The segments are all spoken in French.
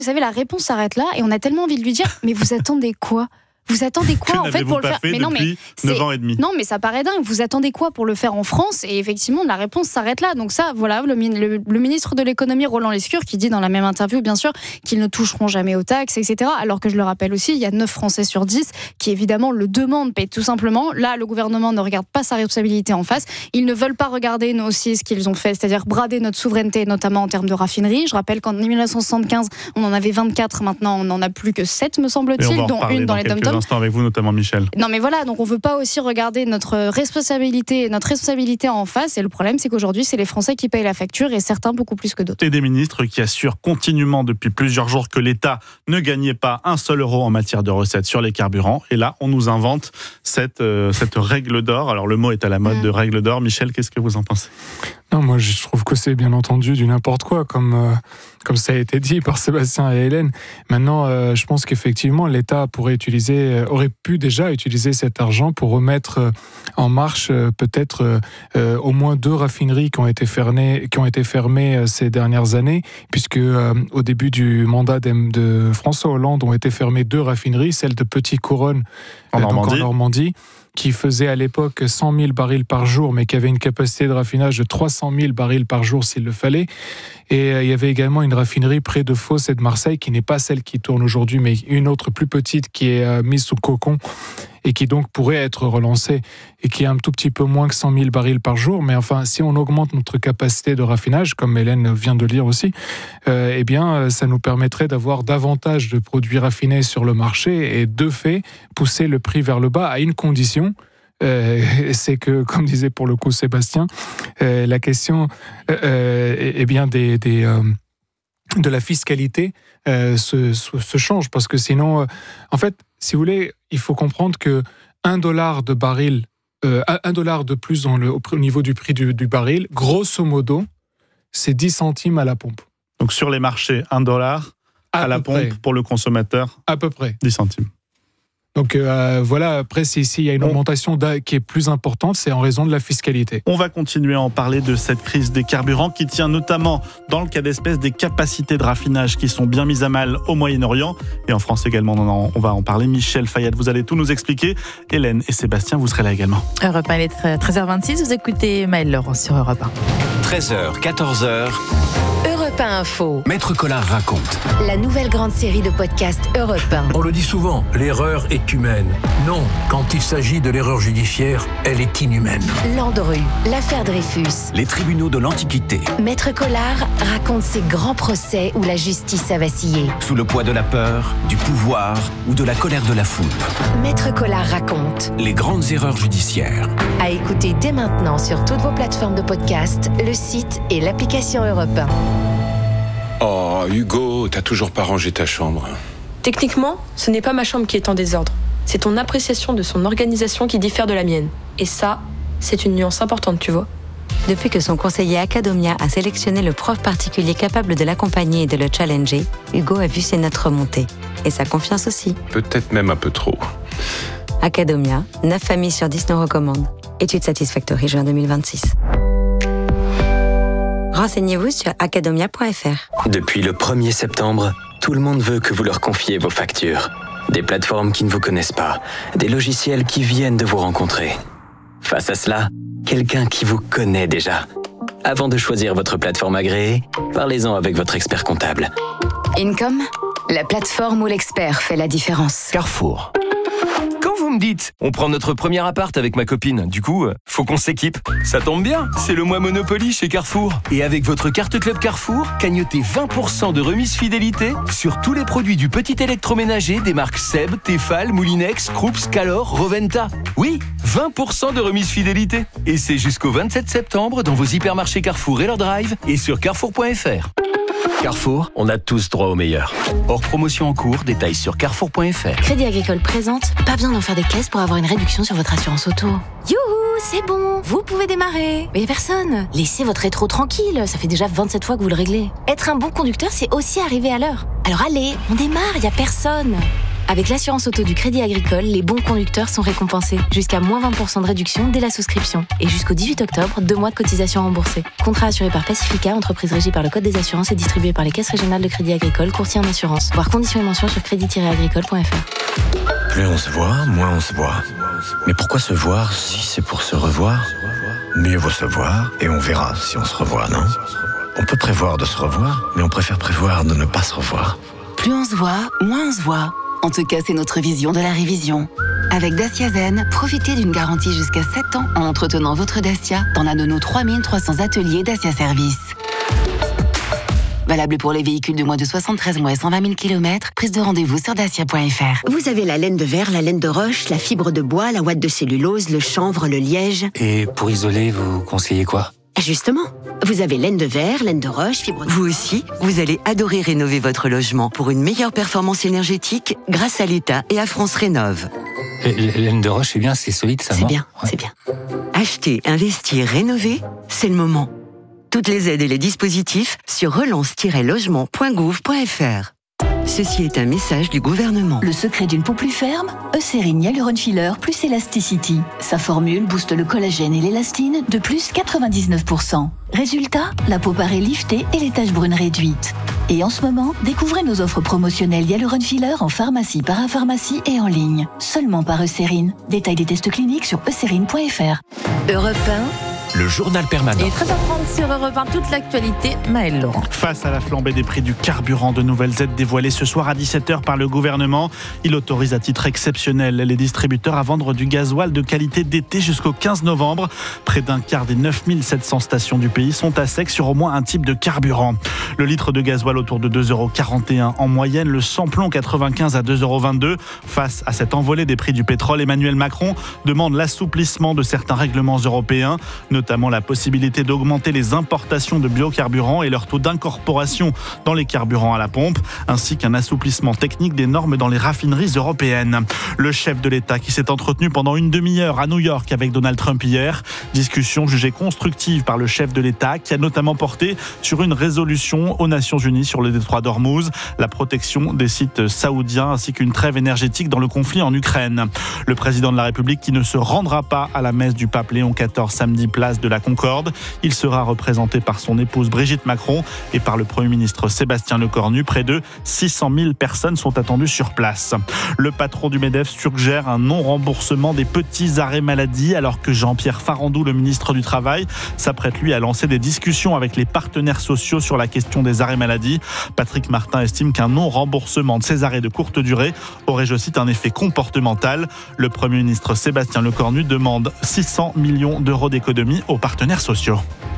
Vous savez, la réponse s'arrête là et on a tellement envie de lui dire « Mais vous attendez quoi ? Vous attendez quoi en fait pour le faire ?» Mais non, mais 9 ans et demi. Non, mais ça paraît dingue. Vous attendez quoi pour le faire en France ? Et effectivement, la réponse s'arrête là. Donc ça, voilà, le ministre de l'économie, Roland Lescure, qui dit dans la même interview, bien sûr, qu'ils ne toucheront jamais aux taxes, etc. Alors que je le rappelle aussi, il y a 9 Français sur 10 qui évidemment le demandent, tout simplement. Là, le gouvernement ne regarde pas sa responsabilité en face. Ils ne veulent pas regarder nous aussi ce qu'ils ont fait, c'est-à-dire brader notre souveraineté, notamment en termes de raffinerie. Je rappelle qu'en 1975, on en avait 24. Maintenant, on n'en a plus que 7, me semble-t-il, dont une dans les dom-toms. Avec vous notamment, Michel. Non mais voilà, donc on veut pas aussi regarder notre responsabilité en face, et le problème c'est qu'aujourd'hui c'est les Français qui payent la facture, et certains beaucoup plus que d'autres. Et des ministres qui assurent continuellement depuis plusieurs jours que l'État ne gagnait pas un seul euro en matière de recettes sur les carburants, et là on nous invente cette règle d'or. Alors le mot est à la mode de règle d'or. Michel, qu'est-ce que vous en pensez ? Non, moi je trouve que c'est bien entendu du n'importe quoi, comme ça a été dit par Sébastien et Hélène. Maintenant, je pense qu'effectivement l'État aurait pu déjà utiliser cet argent pour remettre en marche peut-être au moins 2 raffineries qui ont été fermées ces dernières années, puisque au début du mandat de François Hollande ont été fermées 2 raffineries, celle de Petit-Couronne en Normandie, qui faisait à l'époque 100 000 barils par jour, mais qui avait une capacité de raffinage de 300 000 barils par jour s'il le fallait. Et il y avait également une raffinerie près de Fos et de Marseille, qui n'est pas celle qui tourne aujourd'hui, mais une autre plus petite qui est mise sous cocon et qui donc pourrait être relancée et qui est un tout petit peu moins que 100 000 barils par jour. Mais enfin, si on augmente notre capacité de raffinage, comme Hélène vient de le dire aussi, eh bien, ça nous permettrait d'avoir davantage de produits raffinés sur le marché et de fait pousser le prix vers le bas à une condition. C'est que, comme disait pour le coup Sébastien, la question eh bien de la fiscalité se change, parce que sinon, en fait, si vous voulez, il faut comprendre que $1 de baril, $1 de plus au niveau du prix du baril, grosso modo, c'est 10 centimes à la pompe. Donc sur les marchés, $1 à la pompe pour le consommateur, à peu près 10 centimes. Donc voilà, après, s'il y a une augmentation qui est plus importante, c'est en raison de la fiscalité. On va continuer à en parler de cette crise des carburants qui tient notamment, dans le cas d'espèce, des capacités de raffinage qui sont bien mises à mal au Moyen-Orient. Et en France également, on va en parler. Michel Fayad, vous allez tout nous expliquer. Hélène et Sébastien, vous serez là également. Europe 1, il est 13h26, vous écoutez Maëlle Laurent sur Europe 1. 13h, 14h. Europe 1 Info. Maître Collard raconte. La nouvelle grande série de podcasts Europe 1. On le dit souvent, l'erreur est humaine. Non, quand il s'agit de l'erreur judiciaire, elle est inhumaine. Landru, l'affaire Dreyfus. Les tribunaux de l'Antiquité. Maître Collard raconte ces grands procès où la justice a vacillé. Sous le poids de la peur, du pouvoir ou de la colère de la foule. Maître Collard raconte. Les grandes erreurs judiciaires. À écouter dès maintenant sur toutes vos plateformes de podcast, le site et l'application Europe 1. Oh, Hugo, t'as toujours pas rangé ta chambre. Techniquement, ce n'est pas ma chambre qui est en désordre. C'est ton appréciation de son organisation qui diffère de la mienne. Et ça, c'est une nuance importante, tu vois. Depuis que son conseiller Academia a sélectionné le prof particulier capable de l'accompagner et de le challenger, Hugo a vu ses notes remonter. Et sa confiance aussi. Peut-être même un peu trop. Academia, 9 familles sur 10 nous recommandent. Étude Satisfactory, juin 2026. Renseignez-vous sur academia.fr. Depuis le 1er septembre, tout le monde veut que vous leur confiez vos factures. Des plateformes qui ne vous connaissent pas, des logiciels qui viennent de vous rencontrer. Face à cela, quelqu'un qui vous connaît déjà. Avant de choisir votre plateforme agréée, parlez-en avec votre expert comptable. Income, la plateforme où l'expert fait la différence. Carrefour. Quand vous me dites, on prend notre premier appart avec ma copine, du coup, faut qu'on s'équipe. Ça tombe bien, c'est le mois Monopoly chez Carrefour. Et avec votre carte Club Carrefour, cagnotez 20% de remise fidélité sur tous les produits du petit électroménager des marques Seb, Tefal, Moulinex, Krups, Calor, Roventa. Oui, 20% de remise fidélité. Et c'est jusqu'au 27 septembre dans vos hypermarchés Carrefour et leur drive et sur carrefour.fr. Carrefour, on a tous droit au meilleur. Hors promotion en cours, détails sur carrefour.fr. Crédit Agricole présente, pas besoin d'en faire des caisses pour avoir une réduction sur votre assurance auto. Youhou, c'est bon, vous pouvez démarrer. Mais personne, laissez votre rétro tranquille, ça fait déjà 27 fois que vous le réglez. Être un bon conducteur, c'est aussi arriver à l'heure. Alors allez, on démarre, y a personne. Avec l'assurance auto du Crédit Agricole, les bons conducteurs sont récompensés. Jusqu'à moins 20% de réduction dès la souscription. Et jusqu'au 18 octobre, 2 mois de cotisation remboursée. Contrat assuré par Pacifica, entreprise régie par le Code des assurances et distribué par les caisses régionales de Crédit Agricole, courtier en assurance. Voir conditions et mentions sur crédit-agricole.fr. Plus on se voit, moins on se voit. Mais pourquoi se voir si c'est pour se revoir ? Mieux vaut se voir et on verra si on se revoit, non ? On peut prévoir de se revoir, mais on préfère prévoir de ne pas se revoir. Plus on se voit, moins on se voit. En tout cas, c'est notre vision de la révision. Avec Dacia Zen, profitez d'une garantie jusqu'à 7 ans en entretenant votre Dacia dans l'un de nos 3300 ateliers Dacia Service. Valable pour les véhicules de moins de 73 mois et 120 000 km. Prise de rendez-vous sur dacia.fr. Vous avez la laine de verre, la laine de roche, la fibre de bois, la ouate de cellulose, le chanvre, le liège. Et pour isoler, vous conseillez quoi ? Justement, vous avez laine de verre, laine de roche, fibre de... Vous aussi, vous allez adorer rénover votre logement pour une meilleure performance énergétique grâce à l'État et à France Rénov'. Laine de roche, c'est bien, c'est solide, ça, c'est non ? Bien, ouais. C'est bien. Acheter, investir, rénover, c'est le moment. Toutes les aides et les dispositifs sur relance-logement.gouv.fr. Ceci est un message du gouvernement. Le secret d'une peau plus ferme, Eucérine Hyaluron Filler plus Elasticity. Sa formule booste le collagène et l'élastine de plus 99%. Résultat, la peau paraît liftée et les taches brunes réduites. Et en ce moment, découvrez nos offres promotionnelles Hyaluron Filler en pharmacie, parapharmacie et en ligne. Seulement par Eucérine. Détail des tests cliniques sur eucérine.fr. Europe 1. Le journal permanent. Et 13h30 sur Europe 1, toute l'actualité, Maëlle Laurent. Face à la flambée des prix du carburant, de nouvelles aides dévoilées ce soir à 17h par le gouvernement. Il autorise à titre exceptionnel les distributeurs à vendre du gasoil de qualité d'été jusqu'au 15 novembre. Près d'un quart des 9700 stations du pays sont à sec sur au moins un type de carburant. Le litre de gasoil autour de 2,41 € en moyenne, le samplon 95 à 2,22 €. Face à cette envolée des prix du pétrole, Emmanuel Macron demande l'assouplissement de certains règlements européens, notamment la possibilité d'augmenter les importations de biocarburants et leur taux d'incorporation dans les carburants à la pompe, ainsi qu'un assouplissement technique des normes dans les raffineries européennes. Le chef de l'État qui s'est entretenu pendant une demi-heure à New York avec Donald Trump hier, discussion jugée constructive par le chef de l'État qui a notamment porté sur une résolution aux Nations Unies sur le détroit d'Ormuz, la protection des sites saoudiens ainsi qu'une trêve énergétique dans le conflit en Ukraine. Le président de la République qui ne se rendra pas à la messe du pape Léon XIV samedi place de la Concorde. Il sera représenté par son épouse Brigitte Macron et par le Premier ministre Sébastien Lecornu. Près de 600 000 personnes sont attendues sur place. Le patron du MEDEF suggère un non-remboursement des petits arrêts maladie alors que Jean-Pierre Farandou, le ministre du Travail, s'apprête lui à lancer des discussions avec les partenaires sociaux sur la question des arrêts maladie. Patrick Martin estime qu'un non-remboursement de ces arrêts de courte durée aurait, je cite, un effet comportemental. Le Premier ministre Sébastien Lecornu demande 600 millions d'euros d'économies aux partenaires sociaux.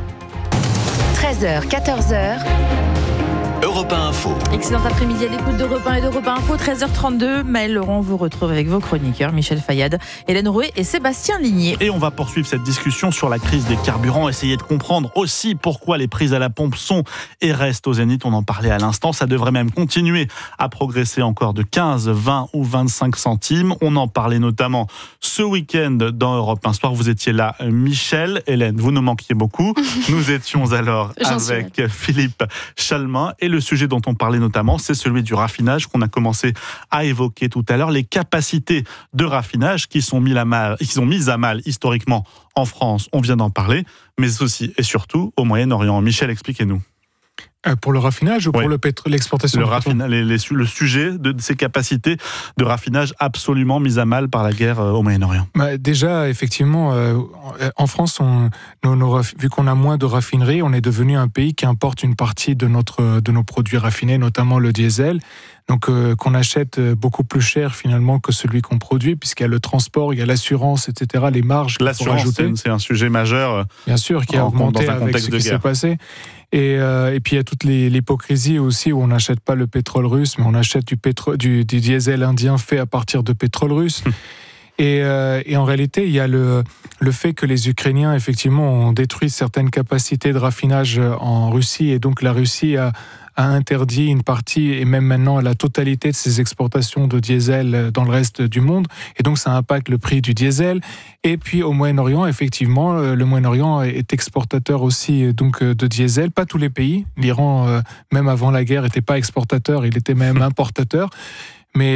13h, 14h. Europe 1 Info. Excellent après-midi à l'écoute d'Europe 1 et d'Europe 1 Info, 13h32. Maëlle Laurent vous retrouve avec vos chroniqueurs Michel Fayad, Hélène Rouet et Sébastien Ligné. Et on va poursuivre cette discussion sur la crise des carburants, essayer de comprendre aussi pourquoi les prix à la pompe sont et restent au zénith. On en parlait à l'instant, ça devrait même continuer à progresser encore de 15, 20 ou 25 centimes. On en parlait notamment ce week-end dans Europe 1 Soir. Vous étiez là, Michel, Hélène, vous nous manquiez beaucoup. Nous étions alors avec Philippe Chalmin et le sujet dont on parlait notamment, c'est celui du raffinage qu'on a commencé à évoquer tout à l'heure. Les capacités de raffinage qui sont mises à mal historiquement en France, on vient d'en parler, mais aussi et surtout au Moyen-Orient. Michel, expliquez-nous. Pour le raffinage ou pour l'exportation le sujet de ces capacités de raffinage absolument mises à mal par la guerre au Moyen-Orient. Déjà, effectivement, en France, vu qu'on a moins de raffineries, on est devenu un pays qui importe une partie de nos produits raffinés, notamment le diesel. Donc qu'on achète beaucoup plus cher finalement que celui qu'on produit, puisqu'il y a le transport, il y a l'assurance, etc., les marges qu'il faut rajouter. C'est un sujet majeur. Bien sûr, qui a augmenté avec ce qui s'est passé. Et puis il y a toute l'hypocrisie aussi où on n'achète pas le pétrole russe, mais on achète du diesel indien fait à partir de pétrole russe. Et en réalité, il y a le fait que les Ukrainiens, effectivement, ont détruit certaines capacités de raffinage en Russie, et donc la Russie a interdit une partie, et même maintenant la totalité de ses exportations de diesel dans le reste du monde, et donc ça impacte le prix du diesel. Et puis au Moyen-Orient, effectivement, le Moyen-Orient est exportateur aussi donc de diesel, pas tous les pays. L'Iran, même avant la guerre, n'était pas exportateur, il était même importateur. Mais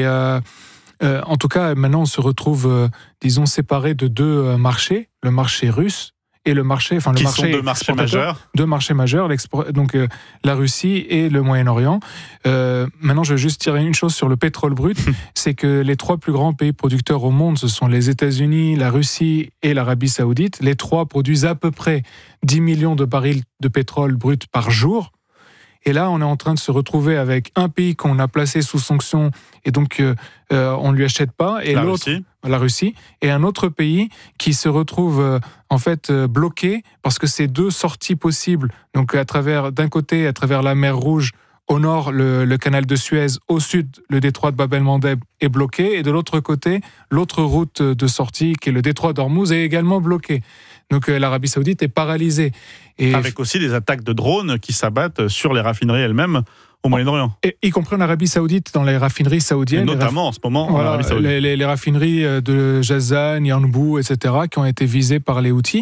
en tout cas, maintenant, on se retrouve, disons, séparés de deux marchés, le marché russe et le marché, sont deux marchés majeurs. Deux marchés majeurs, donc la Russie et le Moyen-Orient. Maintenant, je veux juste dire une chose sur le pétrole brut, c'est que les trois plus grands pays producteurs au monde, ce sont les États-Unis, la Russie et l'Arabie Saoudite. Les trois produisent à peu près 10 millions de barils de pétrole brut par jour. Et là, on est en train de se retrouver avec un pays qu'on a placé sous sanction et donc on ne lui achète pas, et la Russie, et un autre pays qui se retrouve en fait bloqué parce que c'est deux sorties possibles. Donc d'un côté, à travers la mer Rouge, au nord, le canal de Suez, au sud, le détroit de Bab el-Mandeb est bloqué, et de l'autre côté, l'autre route de sortie, qui est le détroit d'Ormuz, est également bloquée. Donc l'Arabie Saoudite est paralysée. Et avec aussi des attaques de drones qui s'abattent sur les raffineries elles-mêmes au Moyen-Orient. Y compris en Arabie Saoudite, dans les raffineries saoudiennes. Et notamment en ce moment en Arabie Saoudite. Les raffineries de Jazan, Yanbu, etc., qui ont été visées par les Houthis.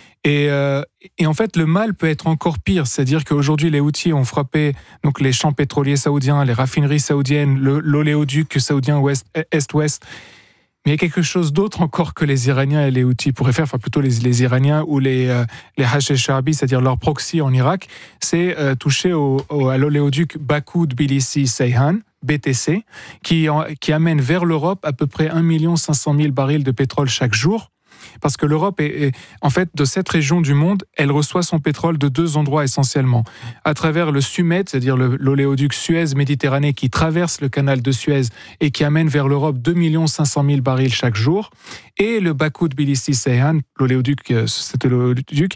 Et en fait, le mal peut être encore pire. C'est-à-dire qu'aujourd'hui, les Houthis ont frappé donc, les champs pétroliers saoudiens, les raffineries saoudiennes, l'oléoduc saoudien Est-Ouest. Mais il y a quelque chose d'autre encore que les Iraniens et les Houthis pourraient faire, enfin plutôt les Iraniens ou les Hachech Sha'abi, c'est-à-dire leur proxy en Irak, c'est toucher à l'oléoduc Bakou-Tbilissi-Ceyhan, BTC, qui amène vers l'Europe à peu près 1 500 000 barils de pétrole chaque jour. Parce que l'Europe est en fait, de cette région du monde, elle reçoit son pétrole de deux endroits essentiellement. À travers le SUMED, c'est-à-dire l'oléoduc Suez-Méditerranée qui traverse le canal de Suez et qui amène vers l'Europe 2 500 000 barils chaque jour. Et le Bakou-Tbilissi-Ceyhan, c'est l'oléoduc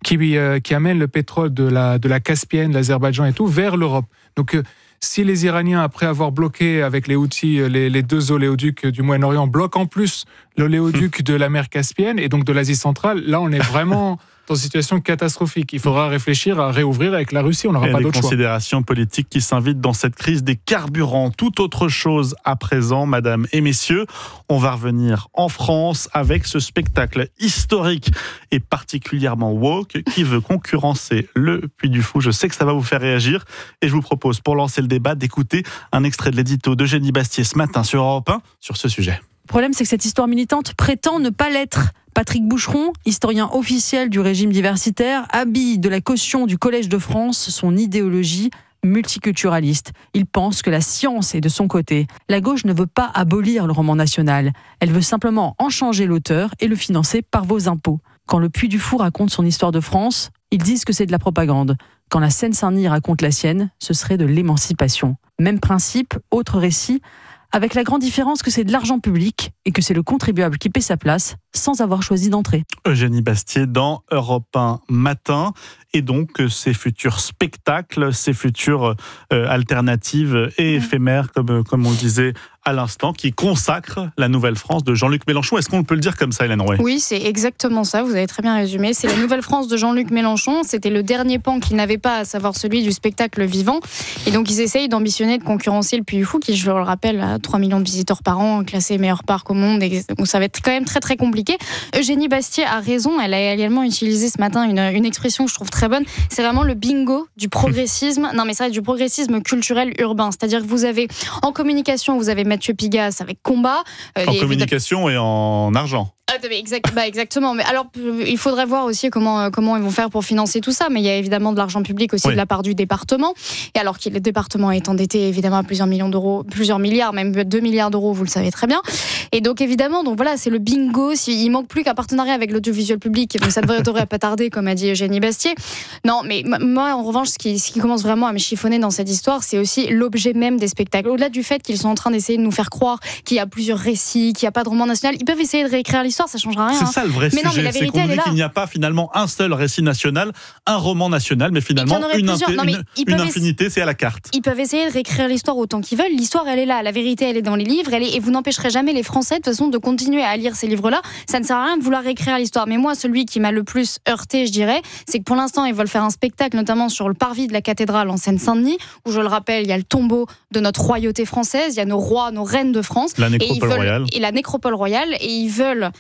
qui amène le pétrole de la Caspienne, l'Azerbaïdjan et tout, vers l'Europe. Donc, si les Iraniens, après avoir bloqué avec les Houthis les deux oléoducs du Moyen-Orient, bloquent en plus l'oléoduc de la mer Caspienne et donc de l'Asie centrale, là on est vraiment dans une situation catastrophique. Il faudra réfléchir à réouvrir avec la Russie, on n'aura pas d'autre choix. Des considérations politiques qui s'invitent dans cette crise des carburants. Tout autre chose à présent, mesdames et messieurs. On va revenir en France avec ce spectacle historique et particulièrement woke qui veut concurrencer le Puy du Fou. Je sais que ça va vous faire réagir et je vous propose, pour lancer le débat, d'écouter un extrait de l'édito d'Eugénie Bastier ce matin sur Europe 1 sur ce sujet. Le problème, c'est que cette histoire militante prétend ne pas l'être. Patrick Boucheron, historien officiel du régime diversitaire, habille de la caution du Collège de France son idéologie multiculturaliste. Il pense que la science est de son côté. La gauche ne veut pas abolir le roman national. Elle veut simplement en changer l'auteur et le financer par vos impôts. Quand le Puy du Fou raconte son histoire de France, ils disent que c'est de la propagande. Quand la Seine-Saint-Denis raconte la sienne, ce serait de l'émancipation. Même principe, autre récit, avec la grande différence que c'est de l'argent public et que c'est le contribuable qui paie sa place sans avoir choisi d'entrer. Eugénie Bastier dans Europe 1 matin. Et donc, ces futurs spectacles, ces futures alternatives et éphémères, comme on le disait à l'instant, qui consacrent la Nouvelle-France de Jean-Luc Mélenchon. Est-ce qu'on peut le dire comme ça, Hélène Rouet ? Oui, c'est exactement ça, vous avez très bien résumé. C'est la Nouvelle-France de Jean-Luc Mélenchon. C'était le dernier pan qu'il n'avait pas, à savoir celui du spectacle vivant. Et donc, ils essayent d'ambitionner de concurrencer le Puy du Fou, qui, je le rappelle, a 3 millions de visiteurs par an, classé meilleur parc au monde. Et donc, ça va être quand même très, très compliqué. Eugénie Bastier a raison. Elle a également utilisé ce matin une expression que je trouve très bonne. C'est vraiment le bingo du progressisme. Non, mais ça va être du progressisme culturel urbain. C'est-à-dire que vous avez, en communication, vous avez Mathieu Pigasse avec Combat. En communication et en argent. Exactement. Mais alors, il faudrait voir aussi comment ils vont faire pour financer tout ça. Mais il y a évidemment de l'argent public aussi de la part du département. Et alors que le département est endetté évidemment à plusieurs millions d'euros, plusieurs milliards, même 2 milliards d'euros, vous le savez très bien. Et donc évidemment, voilà, c'est le bingo. Il manque plus qu'un partenariat avec l'audiovisuel public. Donc ça devrait pas tarder, comme a dit Eugénie Bastier. Non, mais moi, en revanche, ce qui commence vraiment à me chiffonner dans cette histoire, c'est aussi l'objet même des spectacles. Au-delà du fait qu'ils sont en train d'essayer de nous faire croire qu'il y a plusieurs récits, qu'il n'y a pas de roman national, ils peuvent essayer de réécrire l'histoire, ça changera rien. C'est ça le vrai sujet, c'est qu'on dit qu'il n'y a pas finalement un seul récit national, un roman national, mais finalement une infinité, c'est à la carte. Ils peuvent essayer de réécrire l'histoire autant qu'ils veulent. L'histoire, elle est là, la vérité, elle est dans les livres, et vous n'empêcherez jamais les Français de toute façon de continuer à lire ces livres-là. Ça ne sert à rien de vouloir réécrire l'histoire. Mais moi, celui qui m'a le plus heurté, je dirais, c'est que pour l'instant, ils veulent faire un spectacle, notamment sur le parvis de la cathédrale en Seine-Saint-Denis, où je le rappelle, il y a le tombeau de notre royauté française, il y a nos rois, nos reines de France, la nécropole royale, et ils veulent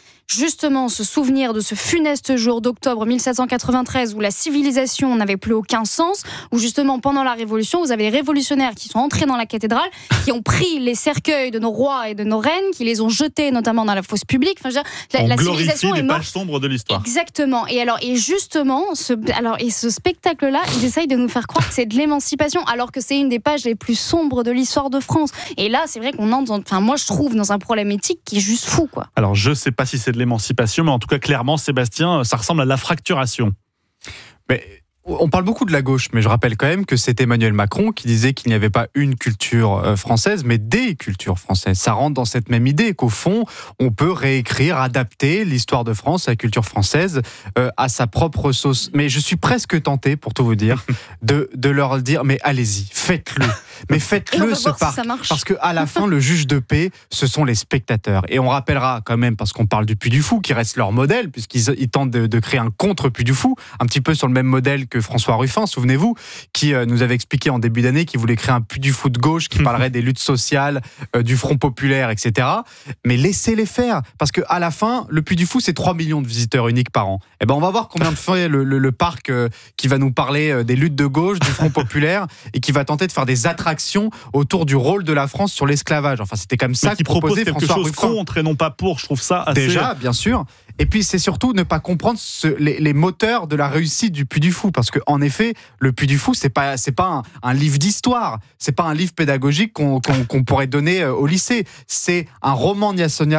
justement se souvenir de ce funeste jour d'octobre 1793 où la civilisation n'avait plus aucun sens, où justement pendant la Révolution, vous avez les révolutionnaires qui sont entrés dans la cathédrale, qui ont pris les cercueils de nos rois et de nos reines, qui les ont jetés notamment dans la fosse publique. Enfin, je veux dire, la civilisation est morte. Pages sombres de l'histoire. Exactement. Et justement, ce spectacle-là, ils essayent de nous faire croire que c'est de l'émancipation, alors que c'est une des pages les plus sombres de l'histoire de France. Et là, c'est vrai qu'on entre, moi je trouve, dans un problème éthique qui est juste fou, quoi. Alors, je sais pas si c'est de l'émancipation, mais en tout cas, clairement, Sébastien, ça ressemble à la fracturation. Mais on parle beaucoup de la gauche, mais je rappelle quand même que c'est Emmanuel Macron qui disait qu'il n'y avait pas une culture française, mais des cultures françaises. Ça rentre dans cette même idée qu'au fond, on peut réécrire, adapter l'histoire de France, la culture française, à sa propre sauce. Mais je suis presque tenté, pour tout vous dire, de leur dire, mais allez-y, faites-le. Mais faites-le ce parc, parce qu'à la fin, le juge de paix, ce sont les spectateurs. Et on rappellera quand même, parce qu'on parle du Puy du Fou, qui reste leur modèle, puisqu'ils tentent de créer un contre-Puy du Fou, un petit peu sur le même modèle que François Ruffin, souvenez-vous, qui nous avait expliqué en début d'année qu'il voulait créer un Puy du Fou de gauche qui parlerait des luttes sociales, du Front populaire, etc. Mais laissez-les faire, parce qu'à la fin, le Puy du Fou, c'est 3 millions de visiteurs uniques par an. Et ben, on va voir combien de fait le parc qui va nous parler des luttes de gauche, du Front populaire, et qui va tenter de faire des attractions autour du rôle de la France sur l'esclavage. Enfin, c'était comme ça que proposait François Ruffin. Quelque chose contre et non pas pour, je trouve ça assez... Déjà, bien sûr. Et puis, c'est surtout ne pas comprendre les moteurs de la réussite du Puy du Fou. Parce qu'en effet, le Puy du Fou, c'est pas un livre d'histoire. C'est pas un livre pédagogique qu'on pourrait donner au lycée. C'est un roman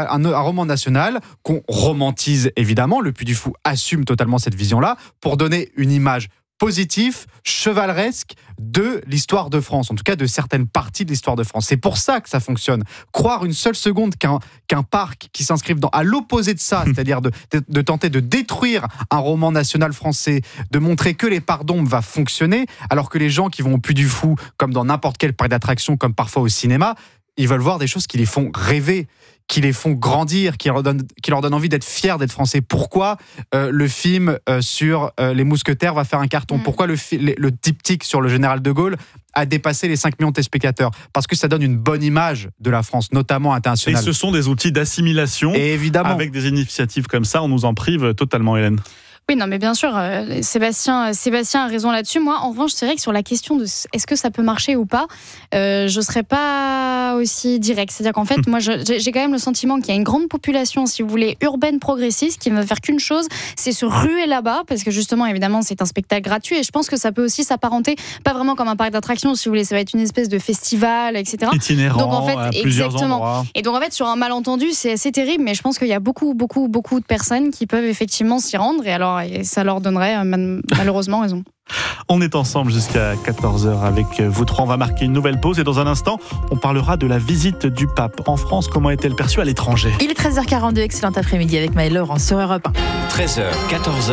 national qu'on romantise, évidemment. Le Puy du Fou assume totalement cette vision-là pour donner une image positif, chevaleresque de l'histoire de France, en tout cas de certaines parties de l'histoire de France. C'est pour ça que ça fonctionne. Croire une seule seconde qu'un parc qui s'inscrive à l'opposé de ça, c'est-à-dire de tenter de détruire un roman national français, de montrer que les pardons va fonctionner, alors que les gens qui vont au Puy du Fou, comme dans n'importe quel parc d'attractions, comme parfois au cinéma, ils veulent voir des choses qui les font rêver, qui les font grandir, qui leur donnent envie d'être fiers d'être français. Pourquoi le film sur les mousquetaires va faire un carton ? Pourquoi le diptyque sur le général de Gaulle a dépassé les 5 millions de téléspectateurs ? Parce que ça donne une bonne image de la France, notamment internationale. Et ce sont des outils d'assimilation. Et évidemment. Avec des initiatives comme ça, on nous en prive totalement, Hélène. Oui, non, mais bien sûr, Sébastien a raison là-dessus. Moi, en revanche, c'est vrai que sur la question de est-ce que ça peut marcher ou pas, je serais pas aussi direct. C'est-à-dire qu'en fait, moi, j'ai quand même le sentiment qu'il y a une grande population, si vous voulez, urbaine progressiste, qui ne veut faire qu'une chose, c'est se ruer là-bas, parce que justement, évidemment, c'est un spectacle gratuit, et je pense que ça peut aussi s'apparenter, pas vraiment comme un parc d'attractions, si vous voulez, ça va être une espèce de festival, etc. Itinérant, donc en fait, à plusieurs endroits. Et donc en fait, sur un malentendu, c'est assez terrible, mais je pense qu'il y a beaucoup de personnes qui peuvent effectivement s'y rendre, et ça leur donnerait malheureusement raison. On est ensemble jusqu'à 14h avec vous trois. On va marquer une nouvelle pause et dans un instant, on parlera de la visite du pape en France. Comment est-elle perçue à l'étranger ? Il est 13h42, excellent après-midi avec Maëlle Laurent sur Europe 1. 13h, 14h.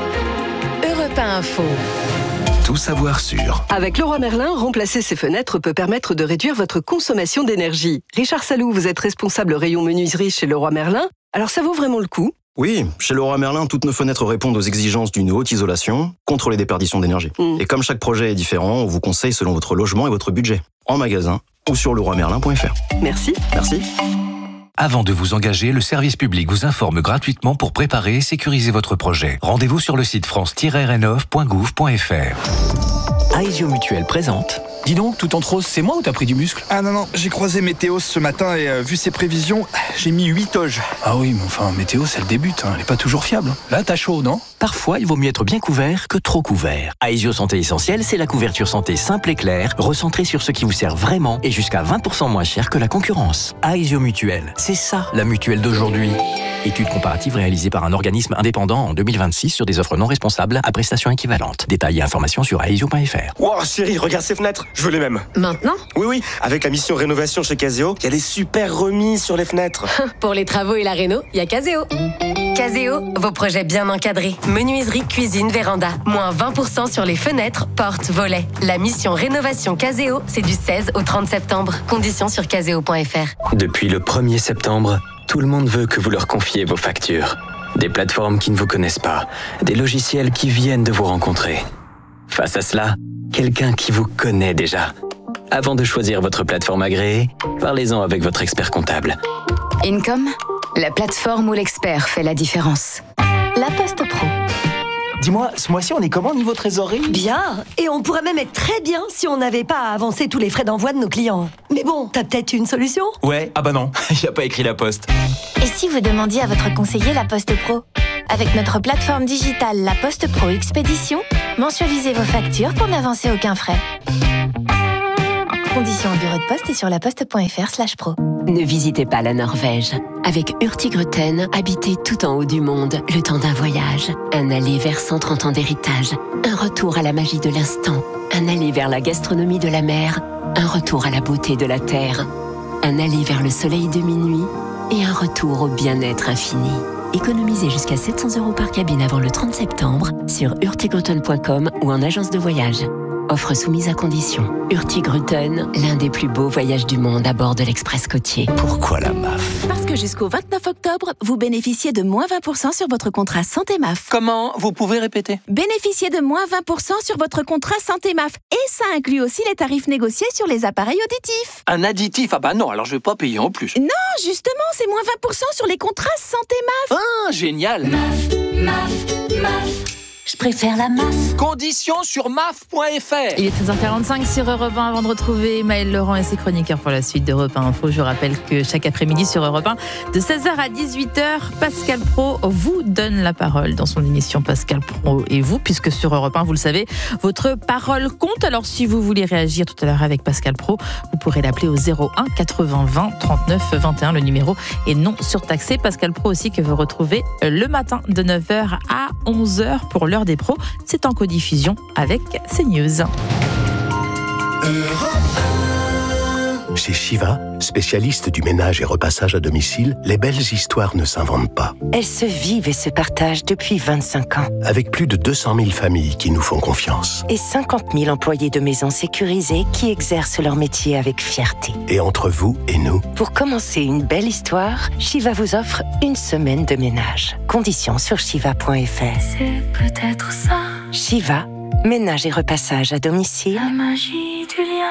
Europe 1 Info. Tout savoir sur. Avec Leroy Merlin, remplacer ses fenêtres peut permettre de réduire votre consommation d'énergie. Richard Salou, vous êtes responsable rayon menuiserie chez Leroy Merlin. Alors ça vaut vraiment le coup ? Oui, chez Leroy Merlin, toutes nos fenêtres répondent aux exigences d'une haute isolation contre les déperditions d'énergie. Et comme chaque projet est différent, on vous conseille selon votre logement et votre budget. En magasin ou sur leroymerlin.fr. Merci. Merci. Avant de vous engager, le service public vous informe gratuitement pour préparer et sécuriser votre projet. Rendez-vous sur le site france-rénov.gouv.fr. Aesio Mutuelle présente. Dis donc, tout en rose, c'est moi ou t'as pris du muscle ? Ah non, j'ai croisé Météo ce matin et vu ses prévisions, j'ai mis 8 toges. Ah oui, mais enfin, Météo, elle débute, elle est pas toujours fiable. Là, t'as chaud, non ? Parfois, il vaut mieux être bien couvert que trop couvert. Aesio Santé Essentielle, c'est la couverture santé simple et claire, recentrée sur ce qui vous sert vraiment et jusqu'à 20% moins cher que la concurrence. Aesio Mutuelle, c'est ça, la mutuelle d'aujourd'hui. Étude comparative réalisée par un organisme indépendant en 2026 sur des offres non responsables à prestations équivalentes. Détails et informations sur aesio.fr. Wow, chérie, regarde ces fenêtres, je veux les mêmes. Maintenant ? Oui, avec la mission rénovation chez Caseo, il y a des super remises sur les fenêtres. Pour les travaux et la réno, il y a Caseo. Caseo, vos projets bien encadrés. Menuiserie, cuisine, véranda. Moins 20% sur les fenêtres, portes, volets. La mission rénovation Caseo, c'est du 16 au 30 septembre. Conditions sur caseo.fr. Depuis le 1er septembre, tout le monde veut que vous leur confiez vos factures. Des plateformes qui ne vous connaissent pas, des logiciels qui viennent de vous rencontrer. Face à cela, quelqu'un qui vous connaît déjà. Avant de choisir votre plateforme agréée, parlez-en avec votre expert comptable. Income, la plateforme où l'expert fait la différence. La Poste Pro. Dis-moi, ce mois-ci, on est comment niveau trésorerie ? Bien, et on pourrait même être très bien si on n'avait pas à avancer tous les frais d'envoi de nos clients. Mais bon, t'as peut-être une solution ? Ouais, ah bah non, il n'y a pas écrit La Poste. Et si vous demandiez à votre conseiller La Poste Pro ? Avec notre plateforme digitale La Poste Pro Expédition, mensualisez vos factures pour n'avancer aucun frais. Conditions au bureau de poste et sur laposte.fr/pro. Ne visitez pas la Norvège. Avec Hurtigruten, habitez tout en haut du monde, le temps d'un voyage. Un aller vers 130 ans d'héritage. Un retour à la magie de l'instant. Un aller vers la gastronomie de la mer. Un retour à la beauté de la terre. Un aller vers le soleil de minuit. Et un retour au bien-être infini. Économisez jusqu'à 700 € par cabine avant le 30 septembre sur hurtigruten.com ou en agence de voyage. Offre soumise à condition. Hurtigruten, l'un des plus beaux voyages du monde à bord de l'Express côtier. Pourquoi la MAF ? Parce que jusqu'au 29 octobre, vous bénéficiez de moins 20% sur votre contrat Santé MAF. Comment ? Vous pouvez répéter ? Bénéficiez de moins 20% sur votre contrat Santé MAF. Et ça inclut aussi les tarifs négociés sur les appareils auditifs. Un additif ? Ah bah non, alors je vais pas payer en plus. Non, justement, c'est moins 20% sur les contrats Santé MAF. Ah, génial ! Je préfère la MAF. Conditions sur maf.fr. Il est 13h45 sur Europe 1 avant de retrouver Maël Laurent et ses chroniqueurs pour la suite d'Europe 1 Info. Je rappelle que chaque après-midi sur Europe 1, de 16h à 18h, Pascal Praud vous donne la parole dans son émission Pascal Praud et vous, puisque sur Europe 1, vous le savez, votre parole compte. Alors si vous voulez réagir tout à l'heure avec Pascal Praud, vous pourrez l'appeler au 01 80 20 39 21. Le numéro est non surtaxé. Pascal Praud aussi que vous retrouvez le matin de 9h à 11h pour l'heure des pros. C'est en codiffusion avec CNews. Chez Shiva, spécialiste du ménage et repassage à domicile, les belles histoires ne s'inventent pas. Elles se vivent et se partagent depuis 25 ans. Avec plus de 200 000 familles qui nous font confiance. Et 50 000 employés de maisons sécurisées qui exercent leur métier avec fierté. Et entre vous et nous, pour commencer une belle histoire, Shiva vous offre une semaine de ménage. Conditions sur shiva.fr. C'est peut-être ça. Shiva, ménage et repassage à domicile. La magie du lien.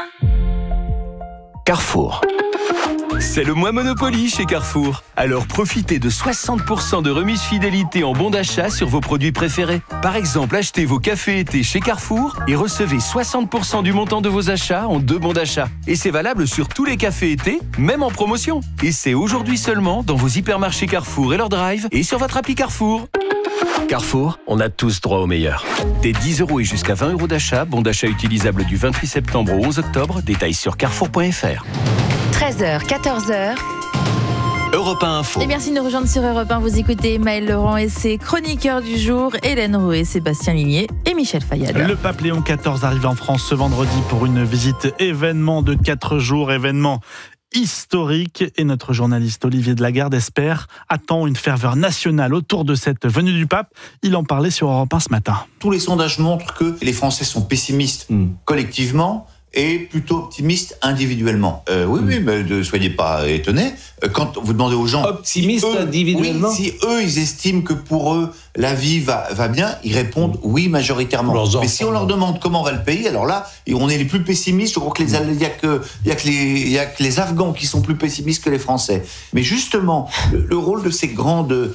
Carrefour. C'est le mois Monopoly chez Carrefour. Alors profitez de 60% de remise fidélité en bons d'achat sur vos produits préférés. Par exemple, achetez vos cafés été chez Carrefour et recevez 60% du montant de vos achats en 2 bons d'achat. Et c'est valable sur tous les cafés été, même en promotion. Et c'est aujourd'hui seulement dans vos hypermarchés Carrefour et leur drive et sur votre appli Carrefour. Carrefour, on a tous droit au meilleur. Des 10 € et jusqu'à 20 € d'achat, bon d'achat utilisable du 28 septembre au 11 octobre, détails sur carrefour.fr. 13h, 14h. Europe 1 Info. Et merci de nous rejoindre sur Europe 1. Vous écoutez Maël Laurent et ses chroniqueurs du jour, Hélène Rouet, Sébastien Ligné et Michel Fayad. Le pape Léon XIV arrive en France ce vendredi pour une visite événement de 4 jours, événement historique, et notre journaliste Olivier Delagarde attend une ferveur nationale autour de cette venue du pape. Il en parlait sur Europe 1 ce matin. Tous les sondages montrent que les Français sont pessimistes collectivement et plutôt optimistes individuellement. Oui, mais ne soyez pas étonnés. Quand vous demandez aux gens... Optimistes individuellement ? Oui, si eux, ils estiment que pour eux, la vie va bien, ils répondent oui majoritairement. Mais si on leur demande comment va le pays, alors là, on est les plus pessimistes. Je crois qu'il n'y a que les Afghans qui sont plus pessimistes que les Français. Mais justement, le rôle de ces grandes